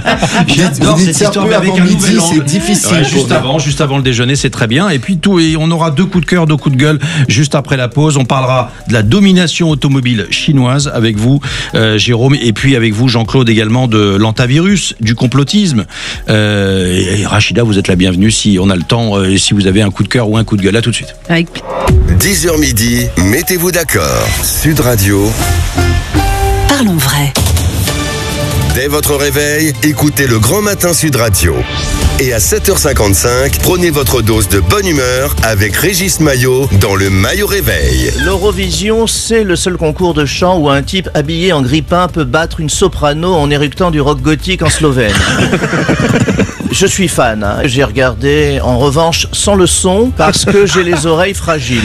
[SPEAKER 1] J'adore cette histoire, mais avec un
[SPEAKER 7] midi,
[SPEAKER 1] nouvel angle.
[SPEAKER 7] C'est difficile.
[SPEAKER 1] Ouais, juste avant, juste avant le déjeuner, c'est très bien. Et puis tout, et on aura deux coups de cœur, deux coups de gueule juste après la pause. On parlera de la domination automobile chinoise avec vous, euh, Jérôme, et puis avec vous, Jean-Claude, également de l'antavirus, du complotisme. Euh, et, et Rachida, vous êtes la bienvenue si on a le temps, euh, si vous avez un coup de cœur ou un coup de gueule. À tout de suite.
[SPEAKER 3] Avec...
[SPEAKER 8] dix heures midi. midi, mettez-vous d'accord. Sud Radio.
[SPEAKER 9] Parlons vrai.
[SPEAKER 8] Dès votre réveil, écoutez le Grand Matin Sud Radio. Et à sept heures cinquante-cinq, prenez votre dose de bonne humeur avec Régis Maillot dans le Maillot Réveil.
[SPEAKER 4] L'Eurovision, c'est le seul concours de chant où un type habillé en grippin peut battre une soprano en éructant du rock gothique en slovène. Je suis fan, hein. J'ai regardé en revanche sans le son parce que j'ai les oreilles fragiles.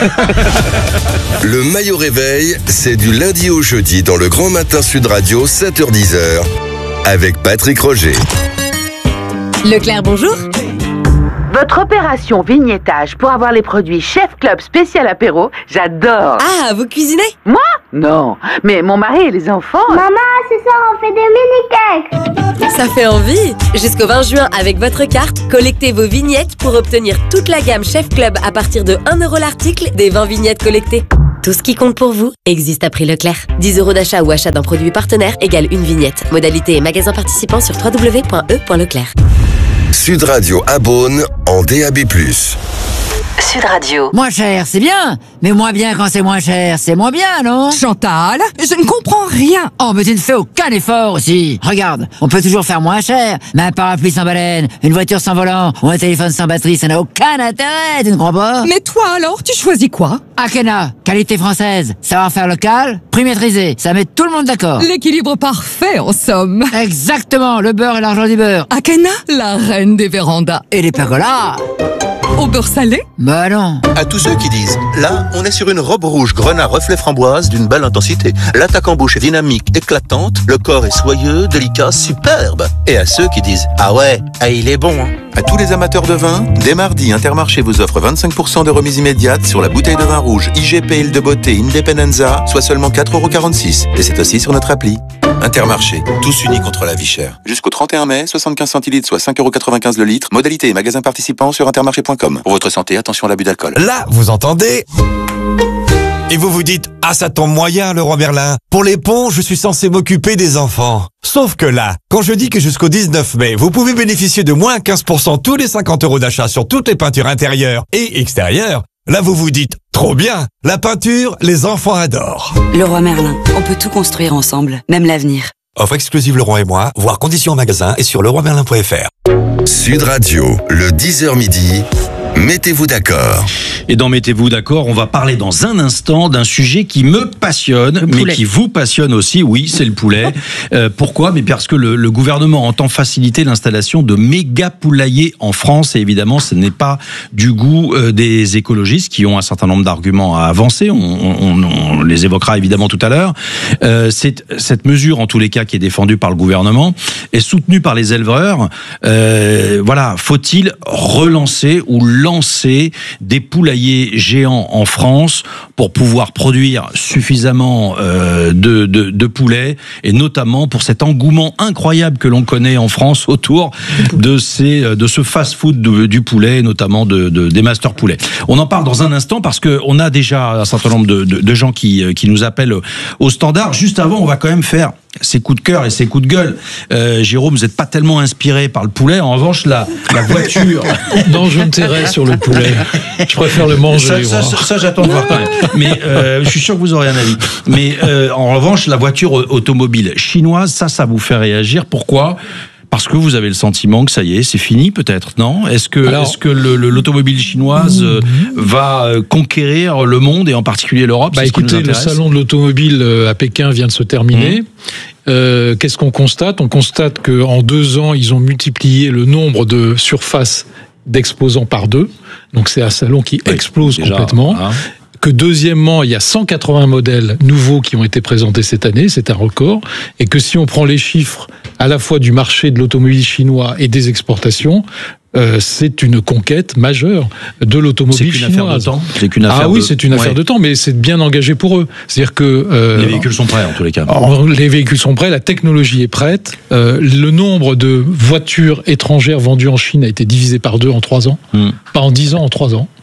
[SPEAKER 8] Le Maillot Réveil, c'est du lundi au jeudi dans le Grand Matin Sud Radio, sept heures dix avec Patrick Roger.
[SPEAKER 18] Leclerc, bonjour.
[SPEAKER 10] Votre opération vignettage pour avoir les produits Chef Club spécial apéro, j'adore.
[SPEAKER 18] Ah, vous cuisinez?
[SPEAKER 10] Moi? Non, mais mon mari et les enfants...
[SPEAKER 12] Maman, ce soir on fait des mini-cakes.
[SPEAKER 18] Ça fait envie. Jusqu'au vingt juin, avec votre carte, collectez vos vignettes pour obtenir toute la gamme Chef Club à partir de un euro l'article des vingt vignettes collectées. Tout ce qui compte pour vous existe à prix Leclerc. dix euros d'achat ou achat d'un produit partenaire égale une vignette. Modalité et magasin participant sur w w w point e point leclerc.
[SPEAKER 8] Sud Radio à Beaune en D A B plus.
[SPEAKER 9] Sud Radio.
[SPEAKER 13] Moins cher, c'est bien. Mais moins bien quand c'est moins cher, c'est moins bien, non?
[SPEAKER 24] Chantal, je ne comprends rien.
[SPEAKER 13] Oh, mais tu ne fais aucun effort aussi. Regarde, on peut toujours faire moins cher. Mais un parapluie sans baleine, une voiture sans volant ou un téléphone sans batterie, ça n'a aucun intérêt, tu ne crois pas?
[SPEAKER 24] Mais toi alors, tu choisis quoi?
[SPEAKER 13] Akena, qualité française, savoir-faire local, prix maîtrisé, ça met tout le monde d'accord.
[SPEAKER 24] L'équilibre parfait, en somme.
[SPEAKER 13] Exactement, le beurre et l'argent du beurre.
[SPEAKER 24] Akena, la reine des vérandas.
[SPEAKER 13] Et les pergolas.
[SPEAKER 24] Au beurre salé?
[SPEAKER 13] Bah non.
[SPEAKER 15] À tous ceux qui disent, là, on est sur une robe rouge grenat reflet framboise d'une belle intensité. L'attaque en bouche est dynamique, éclatante, le corps est soyeux, délicat, superbe. Et à ceux qui disent, ah ouais, ah il est bon, hein. À tous les amateurs de vin, dès mardi, Intermarché vous offre vingt-cinq pour cent de remise immédiate sur la bouteille de vin rouge I G P Île de Beauté Independenza, soit seulement quatre euros quarante-six. Et c'est aussi sur notre appli. Intermarché, tous unis contre la vie chère. Jusqu'au trente et un mai, soixante-quinze centilitres, soit cinq euros quatre-vingt-quinze le litre. Modalité et magasin participant sur intermarché point com. Pour votre santé, attention à l'abus d'alcool.
[SPEAKER 26] Là, vous entendez? Et vous vous dites, ah ça tombe moyen le roi Merlin. Pour les ponts, je suis censé m'occuper des enfants. Sauf que là, quand je dis que jusqu'au dix-neuf mai, vous pouvez bénéficier de moins quinze pour cent tous les cinquante euros d'achat sur toutes les peintures intérieures et extérieures, là vous vous dites, trop bien, la peinture, les enfants adorent.
[SPEAKER 17] Le roi Merlin, on peut tout construire ensemble, même l'avenir.
[SPEAKER 26] Offre exclusive Leroy et moi, voir conditions en magasin et sur leroy merlin point f r.
[SPEAKER 8] Sud Radio, le dix heures midi. Mettez-vous d'accord.
[SPEAKER 1] Et dans Mettez-vous d'accord, on va parler dans un instant d'un sujet qui me passionne, mais qui vous passionne aussi. Oui, c'est le poulet. Euh, pourquoi? Mais parce que le, le gouvernement entend faciliter l'installation de méga poulaillers en France. Et évidemment, ce n'est pas du goût euh, des écologistes qui ont un certain nombre d'arguments à avancer. On, on, on les évoquera évidemment tout à l'heure. Euh, c'est, cette mesure, en tous les cas, qui est défendue par le gouvernement, est soutenue par les éleveurs. Euh, voilà, faut-il relancer ou lancer des poulaillers géants en France pour pouvoir produire suffisamment euh, de, de, de poulets, et notamment pour cet engouement incroyable que l'on connaît en France autour de, ces, de ce fast-food du, du poulet, notamment de, de, des masters poulets. On en parle dans un instant parce qu'on a déjà un certain nombre de, de, de gens qui, qui nous appellent au standard. Juste avant, on va quand même faire ses coups de cœur et ses coups de gueule. Euh, Jérôme, vous n'êtes pas tellement inspiré par le poulet. En revanche, la, la voiture...
[SPEAKER 2] Non, je me tairai sur le poulet. Je préfère le manger.
[SPEAKER 1] Ça, ça, ça, ça j'attends de voir quand même. Mais euh, je suis sûr que vous aurez un avis. Mais euh, en revanche, la voiture automobile chinoise, ça, ça vous fait réagir. Pourquoi ? Parce que vous avez le sentiment que ça y est, c'est fini peut-être, non ? Est-ce que, Alors, est-ce que le, le, l'automobile chinoise euh, va conquérir le monde et en particulier l'Europe ?
[SPEAKER 2] Bah écoutez, le salon de l'automobile à Pékin vient de se terminer. Mmh. Euh, qu'est-ce qu'on constate ? On constate qu'en deux ans, ils ont multiplié le nombre de surfaces d'exposants par deux. Donc c'est un salon qui oui, explose déjà, complètement. Hein. Que deuxièmement, il y a cent quatre-vingts modèles nouveaux qui ont été présentés cette année, c'est un record, et que si on prend les chiffres à la fois du marché de l'automobile chinois et des exportations, euh, c'est une conquête majeure de l'automobile chinoise. C'est qu'une affaire de temps.
[SPEAKER 1] C'est qu'une affaire
[SPEAKER 2] ah oui,
[SPEAKER 1] de...
[SPEAKER 2] c'est une affaire ouais. de temps, mais c'est bien engagé pour eux. C'est-à-dire que euh,
[SPEAKER 1] les véhicules sont prêts en tous les cas.
[SPEAKER 2] Les véhicules sont prêts, la technologie est prête. Euh, le nombre de voitures étrangères vendues en Chine a été divisé par deux en trois ans, hmm. pas en dix ans, en trois ans.
[SPEAKER 1] Oui.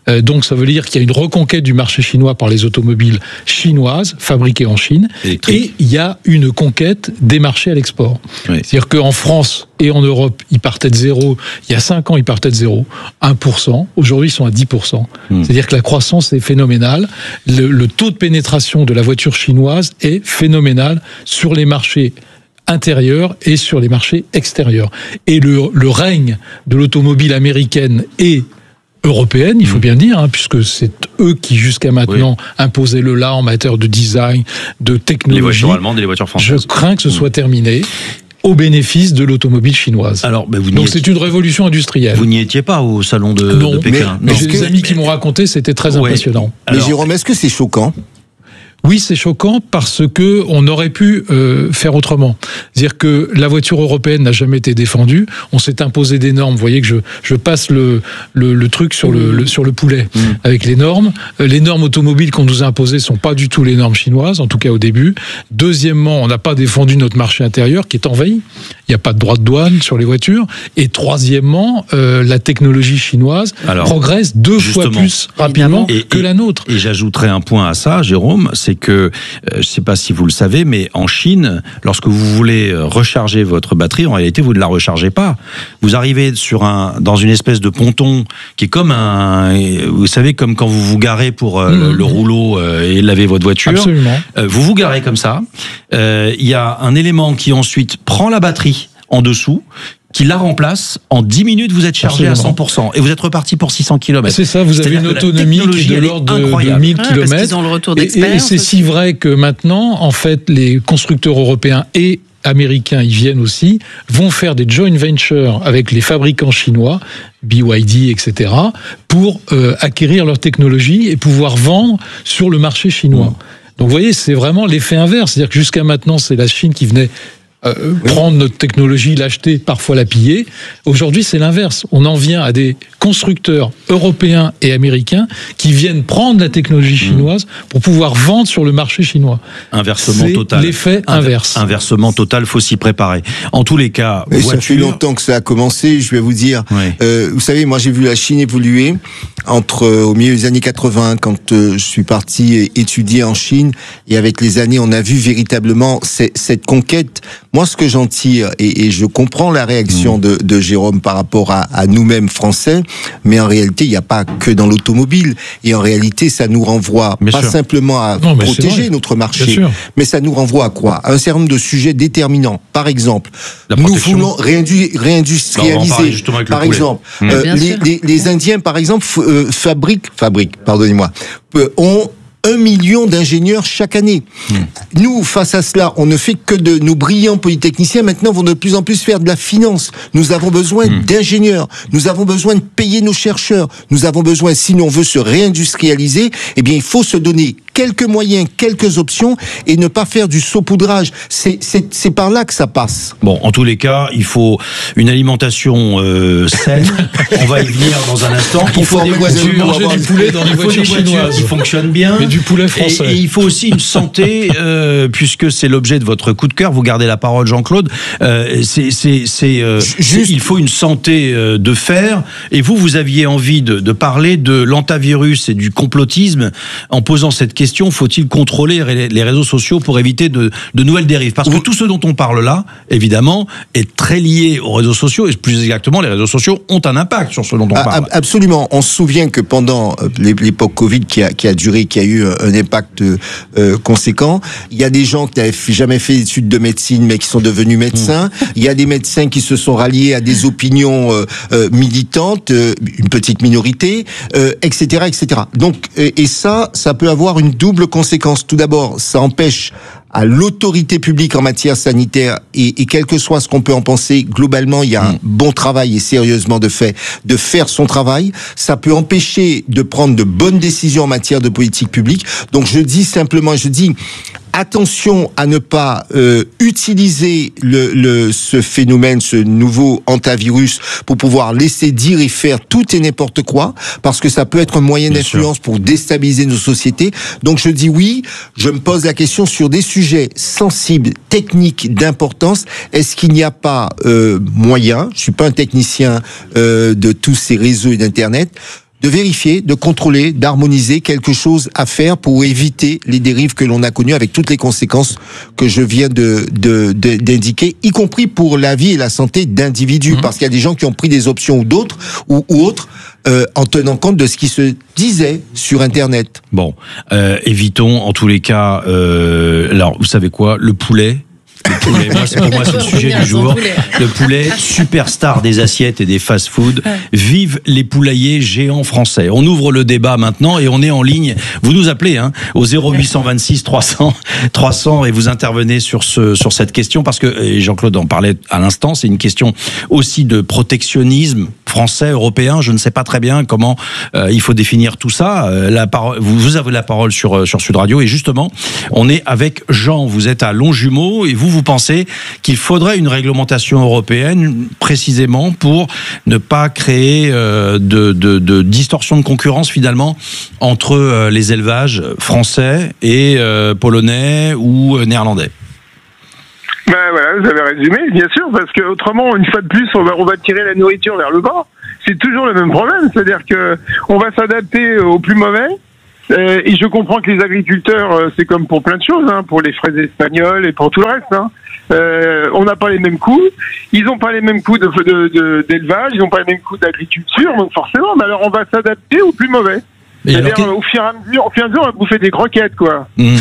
[SPEAKER 2] Euh, donc ça veut dire qu'il y a une reconquête du marché chinois par les automobiles chinoises fabriquées en Chine. Et il y a une conquête des marchés à l'export. Oui. C'est-à-dire qu'en France et en Europe, ils partaient de zéro. Il y a cinq ans, ils partaient de zéro, un pour cent. Aujourd'hui, ils sont à dix pour cent. Mmh. C'est-à-dire que la croissance est phénoménale. Le, le taux de pénétration de la voiture chinoise est phénoménal sur les marchés intérieurs et sur les marchés extérieurs. Et le, le règne de l'automobile américaine et européenne, il faut bien dire, hein, puisque c'est eux qui jusqu'à maintenant oui. imposaient le là en matière de design, de technologie.
[SPEAKER 1] Les voitures allemandes et les voitures françaises.
[SPEAKER 2] Je crains que ce soit terminé au bénéfice de l'automobile chinoise.
[SPEAKER 1] Alors, ben vous
[SPEAKER 2] Donc c'est une révolution industrielle.
[SPEAKER 1] Vous n'y étiez pas au salon de,
[SPEAKER 2] non,
[SPEAKER 1] de Pékin.
[SPEAKER 2] Mais, mais j'ai des amis qui m'ont raconté, c'était très ouais. impressionnant.
[SPEAKER 7] Alors, mais Jérôme, est-ce que c'est choquant ?
[SPEAKER 2] Oui, c'est choquant parce que on aurait pu euh, faire autrement. C'est-à-dire que la voiture européenne n'a jamais été défendue. On s'est imposé des normes. Vous voyez que je, je passe le, le, le truc sur le, le, sur le poulet mmh. avec les normes. Les normes automobiles qu'on nous a imposées sont pas du tout les normes chinoises, en tout cas au début. Deuxièmement, on n'a pas défendu notre marché intérieur qui est envahi. Il n'y a pas de droit de douane sur les voitures. Et troisièmement, euh, la technologie chinoise Alors, progresse deux fois plus rapidement et, que
[SPEAKER 1] et,
[SPEAKER 2] la nôtre.
[SPEAKER 1] Et j'ajouterai un point à ça, Jérôme, c'est que, euh, je ne sais pas si vous le savez, mais en Chine, lorsque vous voulez recharger votre batterie, en réalité, vous ne la rechargez pas. Vous arrivez sur un, dans une espèce de ponton qui est comme un, vous savez, comme quand vous vous garez pour euh, mmh. le, le rouleau euh, et laver votre voiture.
[SPEAKER 2] Absolument.
[SPEAKER 1] Euh, vous vous garez comme ça. Euh, il y a un élément qui ensuite prend la batterie en dessous, qui la remplace. En dix minutes, vous êtes chargé Absolument. à cent pour cent. Et vous êtes reparti pour six cents kilomètres.
[SPEAKER 2] C'est ça, vous avez une autonomie qui est de l'ordre de, de mille kilomètres. Parce
[SPEAKER 3] qu'ils ont le retour
[SPEAKER 2] d'expérience. Et, et c'est si vrai que maintenant, en fait, les constructeurs européens et américains, ils viennent aussi, vont faire des joint ventures avec les fabricants chinois, B Y D, et cetera, pour euh, acquérir leur technologie et pouvoir vendre sur le marché chinois. Mmh. Donc vous voyez, c'est vraiment l'effet inverse. C'est-à-dire que jusqu'à maintenant, c'est la Chine qui venait Euh, oui. prendre notre technologie, l'acheter, parfois la piller. Aujourd'hui, c'est l'inverse. On en vient à des constructeurs européens et américains qui viennent prendre la technologie chinoise mmh. pour pouvoir vendre sur le marché chinois.
[SPEAKER 1] Inversement
[SPEAKER 2] c'est
[SPEAKER 1] total.
[SPEAKER 2] L'effet inverse.
[SPEAKER 1] Inversement total, faut s'y préparer. En tous les cas,
[SPEAKER 7] mais
[SPEAKER 1] voiture...
[SPEAKER 7] ça fait longtemps que ça a commencé, je vais vous dire. Oui. Euh, vous savez, moi j'ai vu la Chine évoluer entre euh, au milieu des années quatre-vingts, quand euh, je suis parti étudier en Chine, et avec les années, on a vu véritablement cette conquête. Moi, ce que j'en tire, et, et je comprends la réaction mmh. de, de Jérôme par rapport à, à nous-mêmes Français, mais en réalité, il n'y a pas que dans l'automobile. Et en réalité, ça nous renvoie Bien pas sûr. simplement à non, protéger notre marché, mais ça nous renvoie à quoi ? À un certain nombre de sujets déterminants. Par exemple, nous voulons réindu, réindustrialiser. Non, par exemple, mmh. euh, les, les, les Indiens, par exemple, f- euh, fabriquent, fabriquent, pardonnez-moi, euh, ont un million d'ingénieurs chaque année. Mmh. Nous, face à cela, on ne fait que de nos brillants polytechniciens maintenant vont de plus en plus faire de la finance. Nous avons besoin mmh. d'ingénieurs. Nous avons besoin de payer nos chercheurs. Nous avons besoin, si on veut se réindustrialiser, eh bien, il faut se donner quelques moyens, quelques options et ne pas faire du saupoudrage. C'est, c'est, c'est par là que ça passe.
[SPEAKER 1] Bon, en tous les cas, il faut une alimentation euh, saine. On va y venir dans un instant. Il faut des voitures,
[SPEAKER 2] manger du poulet dans des voitures chinoises
[SPEAKER 1] qui fonctionnent bien.
[SPEAKER 2] Mais du poulet français.
[SPEAKER 1] Et, et il faut aussi une santé, euh, puisque c'est l'objet de votre coup de cœur. Vous gardez la parole, Jean-Claude. Euh, c'est, c'est, c'est, euh, c'est, il faut une santé euh, de fer. Et vous, vous aviez envie de, de parler de l'antavirus et du complotisme en posant cette question. Faut-il contrôler les réseaux sociaux pour éviter de, de nouvelles dérives ? Parce que tout ce dont on parle là, évidemment, est très lié aux réseaux sociaux. Et plus exactement, les réseaux sociaux ont un impact sur ce dont on parle.
[SPEAKER 7] Absolument. On se souvient que pendant l'époque Covid qui a, qui a duré, qui a eu un impact euh, conséquent, il y a des gens qui n'avaient jamais fait d'études de médecine, mais qui sont devenus médecins. Mmh. Il y a des médecins qui se sont ralliés à des opinions euh, euh, militantes, euh, une petite minorité, euh, et cetera, et cetera. Donc, et, et ça, ça peut avoir une double conséquence. Tout d'abord, ça empêche à l'autorité publique en matière sanitaire, et, et quel que soit ce qu'on peut en penser, globalement, il y a un bon travail et sérieusement de fait, de faire son travail. Ça peut empêcher de prendre de bonnes décisions en matière de politique publique. Donc je dis simplement, je dis, attention à ne pas euh, utiliser le, le, ce phénomène, ce nouveau hantavirus, pour pouvoir laisser dire et faire tout et n'importe quoi, parce que ça peut être un moyen Bien d'influence sûr. pour déstabiliser nos sociétés. Donc je dis oui, je me pose la question sur des sujets sensibles, techniques, d'importance. Est-ce qu'il n'y a pas euh, moyen, je suis pas un technicien euh, de tous ces réseaux et d'internet, de vérifier, de contrôler, d'harmoniser quelque chose à faire pour éviter les dérives que l'on a connues avec toutes les conséquences que je viens de, de, de d'indiquer, y compris pour la vie et la santé d'individus, mmh. parce qu'il y a des gens qui ont pris des options ou d'autres ou, ou autres euh, en tenant compte de ce qui se disait sur Internet.
[SPEAKER 1] Bon, euh, évitons en tous les cas. Euh, alors, vous savez quoi, le poulet. Le poulet, moi, c'est, pour moi, c'est le sujet du jour. Le poulet, superstar des assiettes et des fast-food. Vive les poulaillers géants français. On ouvre le débat maintenant et on est en ligne. Vous nous appelez hein, au zéro huit cent vingt-six trois cents trois cents et vous intervenez sur ce sur cette question parce que et Jean-Claude en parlait à l'instant. C'est une question aussi de protectionnisme français, européen. Je ne sais pas très bien comment euh, il faut définir tout ça. Euh, la parole, vous, vous avez la parole sur sur Sud Radio et justement, on est avec Jean. Vous êtes à Longjumeau et vous vous pensez qu'il faudrait une réglementation européenne précisément pour ne pas créer euh, de, de, de distorsion de concurrence finalement entre euh, les élevages français et euh, polonais ou euh, néerlandais?
[SPEAKER 16] Ben voilà, vous avez résumé, bien sûr, parce que autrement, une fois de plus, on va, on va tirer la nourriture vers le bas. C'est toujours le même problème, c'est-à-dire que on va s'adapter au plus mauvais. Euh, et je comprends que les agriculteurs, euh, c'est comme pour plein de choses, hein, pour les fraises espagnoles et pour tout le reste. Hein. Euh, on n'a pas les mêmes coûts, ils n'ont pas les mêmes coûts de, de, de, d'élevage, ils n'ont pas les mêmes coûts d'agriculture, donc forcément, mais alors on va s'adapter au plus mauvais. Et C'est-à-dire alors, au fur et à mesure, au fur et à mesure, on va bouffer des croquettes, quoi. Mmh.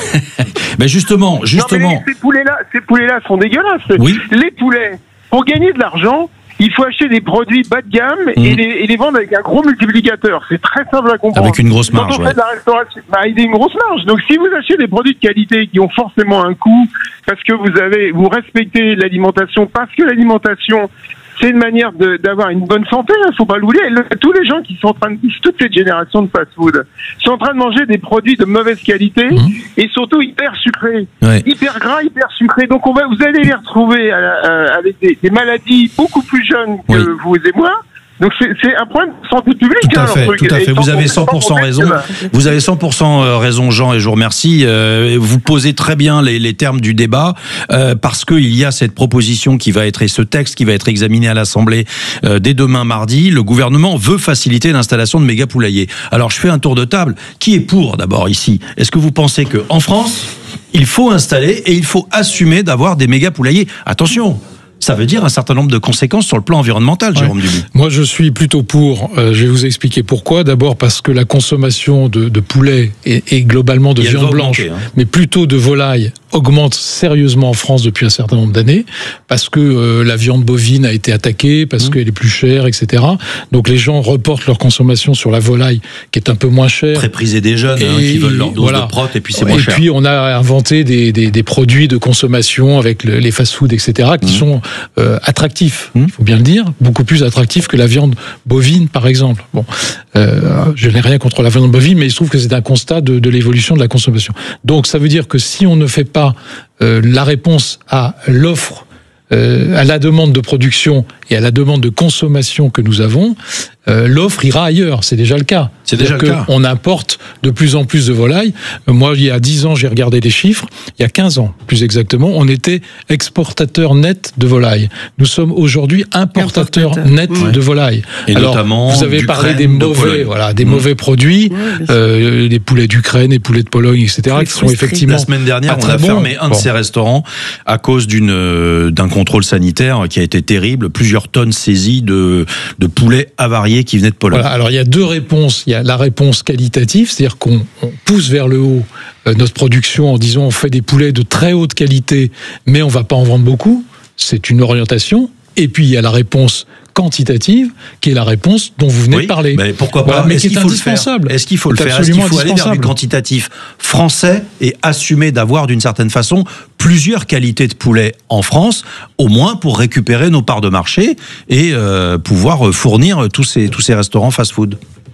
[SPEAKER 1] Mais justement, justement.
[SPEAKER 16] Non, mais ces poulets-là, ces poulets-là sont dégueulasses.
[SPEAKER 1] Oui.
[SPEAKER 16] Les poulets, pour gagner de l'argent, il faut acheter des produits bas de gamme mmh. et, les, et les vendre avec un gros multiplicateur. C'est très simple à comprendre.
[SPEAKER 1] Avec une grosse marge.
[SPEAKER 16] Quand on
[SPEAKER 1] ouais.
[SPEAKER 16] fait de la restauration, bah, il y a une grosse marge. Donc, si vous achetez des produits de qualité qui ont forcément un coût, parce que vous avez, vous respectez l'alimentation, parce que l'alimentation, c'est une manière de, d'avoir une bonne santé, hein, faut pas l'oublier. Le, tous les gens qui sont en train de, toute cette génération de fast-food, sont en train de manger des produits de mauvaise qualité mmh. et surtout hyper sucrés, ouais. hyper gras, hyper sucrés. Donc on va, vous allez les retrouver à, à, avec des, des maladies beaucoup plus jeunes que oui. vous et moi. Donc c'est, c'est un problème de santé publique.
[SPEAKER 1] Tout à
[SPEAKER 16] hein,
[SPEAKER 1] fait, tout à fait. Vous avez cent pour cent raison. Vous avez cent pour cent raison, Jean, et je vous remercie. Euh, vous posez très bien les, les termes du débat euh, parce qu'il y a cette proposition qui va être et ce texte qui va être examiné à l'Assemblée euh, dès demain mardi. Le gouvernement veut faciliter l'installation de méga poulaillers. Alors je fais un tour de table. Qui est pour d'abord ici? Est-ce que vous pensez que en France il faut installer et il faut assumer d'avoir des méga poulaillers? Attention. Ça veut dire un certain nombre de conséquences sur le plan environnemental, Jérôme ouais. Dubu.
[SPEAKER 2] Moi, je suis plutôt pour. Euh, je vais vous expliquer pourquoi. D'abord parce que la consommation de, de poulet et, et globalement de et viande blanche, augmenter, hein. mais plutôt de volaille, augmente sérieusement en France depuis un certain nombre d'années, parce que euh, la viande bovine a été attaquée, parce mmh. qu'elle est plus chère, et cetera. Donc les gens reportent leur consommation sur la volaille, qui est un peu moins chère.
[SPEAKER 1] Très prisée des jeunes, et, hein, qui veulent leur dose voilà. de prot, et puis c'est moins
[SPEAKER 2] et
[SPEAKER 1] cher.
[SPEAKER 2] Et puis on a inventé des, des, des produits de consommation avec le, les fast-food, et cetera, qui mmh. sont euh, attractifs, il mmh. faut bien le dire, beaucoup plus attractifs que la viande bovine, par exemple. Bon, euh, je n'ai rien contre la viande bovine, mais il se trouve que c'est un constat de, de l'évolution de la consommation. Donc ça veut dire que si on ne fait pas Euh, la réponse à l'offre, euh, à la demande de production et à la demande de consommation que nous avons, euh, l'offre ira ailleurs. C'est déjà le cas.
[SPEAKER 1] C'est déjà le cas.
[SPEAKER 2] On importe de plus en plus de volailles. Moi, il y a dix ans, j'ai regardé les chiffres. Il y a quinze ans, plus exactement, on était exportateur net de volailles. Nous sommes aujourd'hui importateur, importateur net ouais. de volailles.
[SPEAKER 1] Et
[SPEAKER 2] Alors,
[SPEAKER 1] notamment
[SPEAKER 2] vous avez parlé des mauvais, voilà, des mmh. mauvais produits, ouais, euh, les poulets d'Ukraine, les poulets de Pologne, et cetera, qui sont effectivement.
[SPEAKER 1] La semaine dernière, on a
[SPEAKER 2] bon.
[SPEAKER 1] fermé un bon. de ces restaurants à cause d'une euh, d'un contrôle sanitaire qui a été terrible. Plusieurs tonnes saisies de de poulets avariés qui venaient de Pologne.
[SPEAKER 2] Voilà, alors il y a deux réponses. Il y a la réponse qualitative, c'est-à-dire qu'on on pousse vers le haut euh, notre production en disant on fait des poulets de très haute qualité, mais on va pas en vendre beaucoup. C'est une orientation. Et puis il y a la réponse quantitative, qui est la réponse dont vous venez
[SPEAKER 1] oui,
[SPEAKER 2] de parler.
[SPEAKER 1] Mais pourquoi pas
[SPEAKER 2] voilà, mais
[SPEAKER 1] Est-ce qu'il faut le faire Est-ce qu'il faut le faire Est-ce qu'il faut aller vers du quantitatif français et assumer d'avoir d'une certaine façon plusieurs qualités de poulet en France, au moins pour récupérer nos parts de marché et euh, pouvoir fournir tous ces tous ces restaurants fast-food?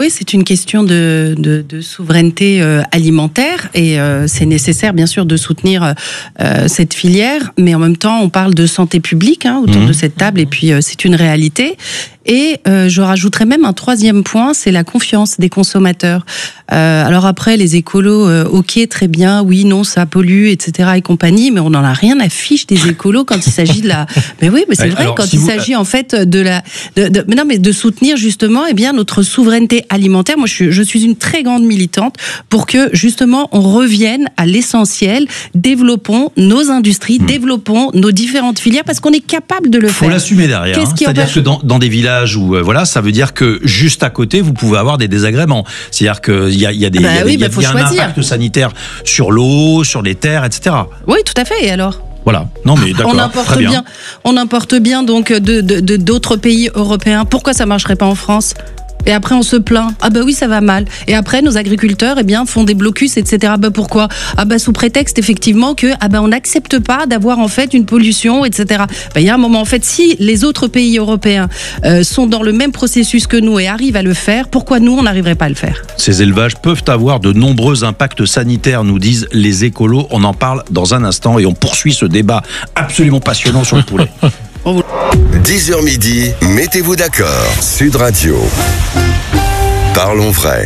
[SPEAKER 3] Oui, c'est une question de, de, de souveraineté euh, alimentaire et euh, c'est nécessaire bien sûr de soutenir euh, cette filière, mais en même temps on parle de santé publique hein, autour mmh. de cette table et puis euh, c'est une réalité. Et euh, je rajouterais même un troisième point, c'est la confiance des consommateurs. Euh, alors après, les écolos, euh, ok, très bien, oui, non, ça pollue, et cetera et compagnie, mais on n'en a rien à fiche des écolos quand il s'agit de la... Mais oui, mais c'est vrai, alors, quand si il vous... s'agit en fait de la... De, de, mais non, mais de soutenir justement eh bien, notre souveraineté alimentaire. Moi, je suis, je suis une très grande militante pour que justement on revienne à l'essentiel, développons nos industries, mmh. développons nos différentes filières, parce qu'on est capable de le
[SPEAKER 1] Faut
[SPEAKER 3] faire.
[SPEAKER 1] Il faut l'assumer derrière. Hein. C'est-à-dire empêche... que dans, dans des villages où euh, voilà, ça veut dire que juste à côté vous pouvez avoir des désagréments. C'est-à-dire qu'il y a, y a des, bah, y a, oui, y a, bah, y a un impact sanitaire sur l'eau, sur les terres, et cetera.
[SPEAKER 3] Oui, tout à fait. Et alors ?
[SPEAKER 1] Voilà. Non mais d'accord.
[SPEAKER 3] On importe
[SPEAKER 1] très bien.
[SPEAKER 3] bien. On importe bien donc de, de, de d'autres pays européens. Pourquoi ça marcherait pas en France ? Et après on se plaint, ah bah oui ça va mal. Et après nos agriculteurs eh bien font des blocus et cetera. Bah pourquoi ? Ah bah sous prétexte effectivement que ah bah on n'accepte pas d'avoir en fait une pollution et cetera. Bah il y a un moment en fait si les autres pays européens euh, sont dans le même processus que nous et arrivent à le faire, pourquoi nous on n'arriverait pas à le faire ?
[SPEAKER 1] Ces élevages peuvent avoir de nombreux impacts sanitaires, nous disent les écolos. On en parle dans un instant et on poursuit ce débat absolument passionnant sur le poulet.
[SPEAKER 8] dix heures midi, mettez-vous d'accord. Sud Radio. Parlons vrai.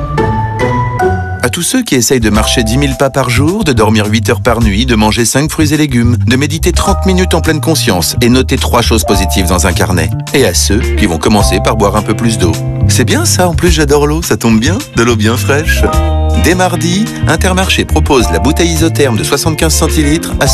[SPEAKER 11] À tous ceux qui essayent de marcher dix mille pas par jour, de dormir huit heures par nuit, de manger cinq fruits et légumes, de méditer trente minutes en pleine conscience et noter trois choses positives dans un carnet. Et à ceux qui vont commencer par boire un peu plus d'eau. C'est bien ça, en plus j'adore l'eau, ça tombe bien, de l'eau bien fraîche. Dès mardi, Intermarché propose la bouteille isotherme de soixante-quinze centilitres à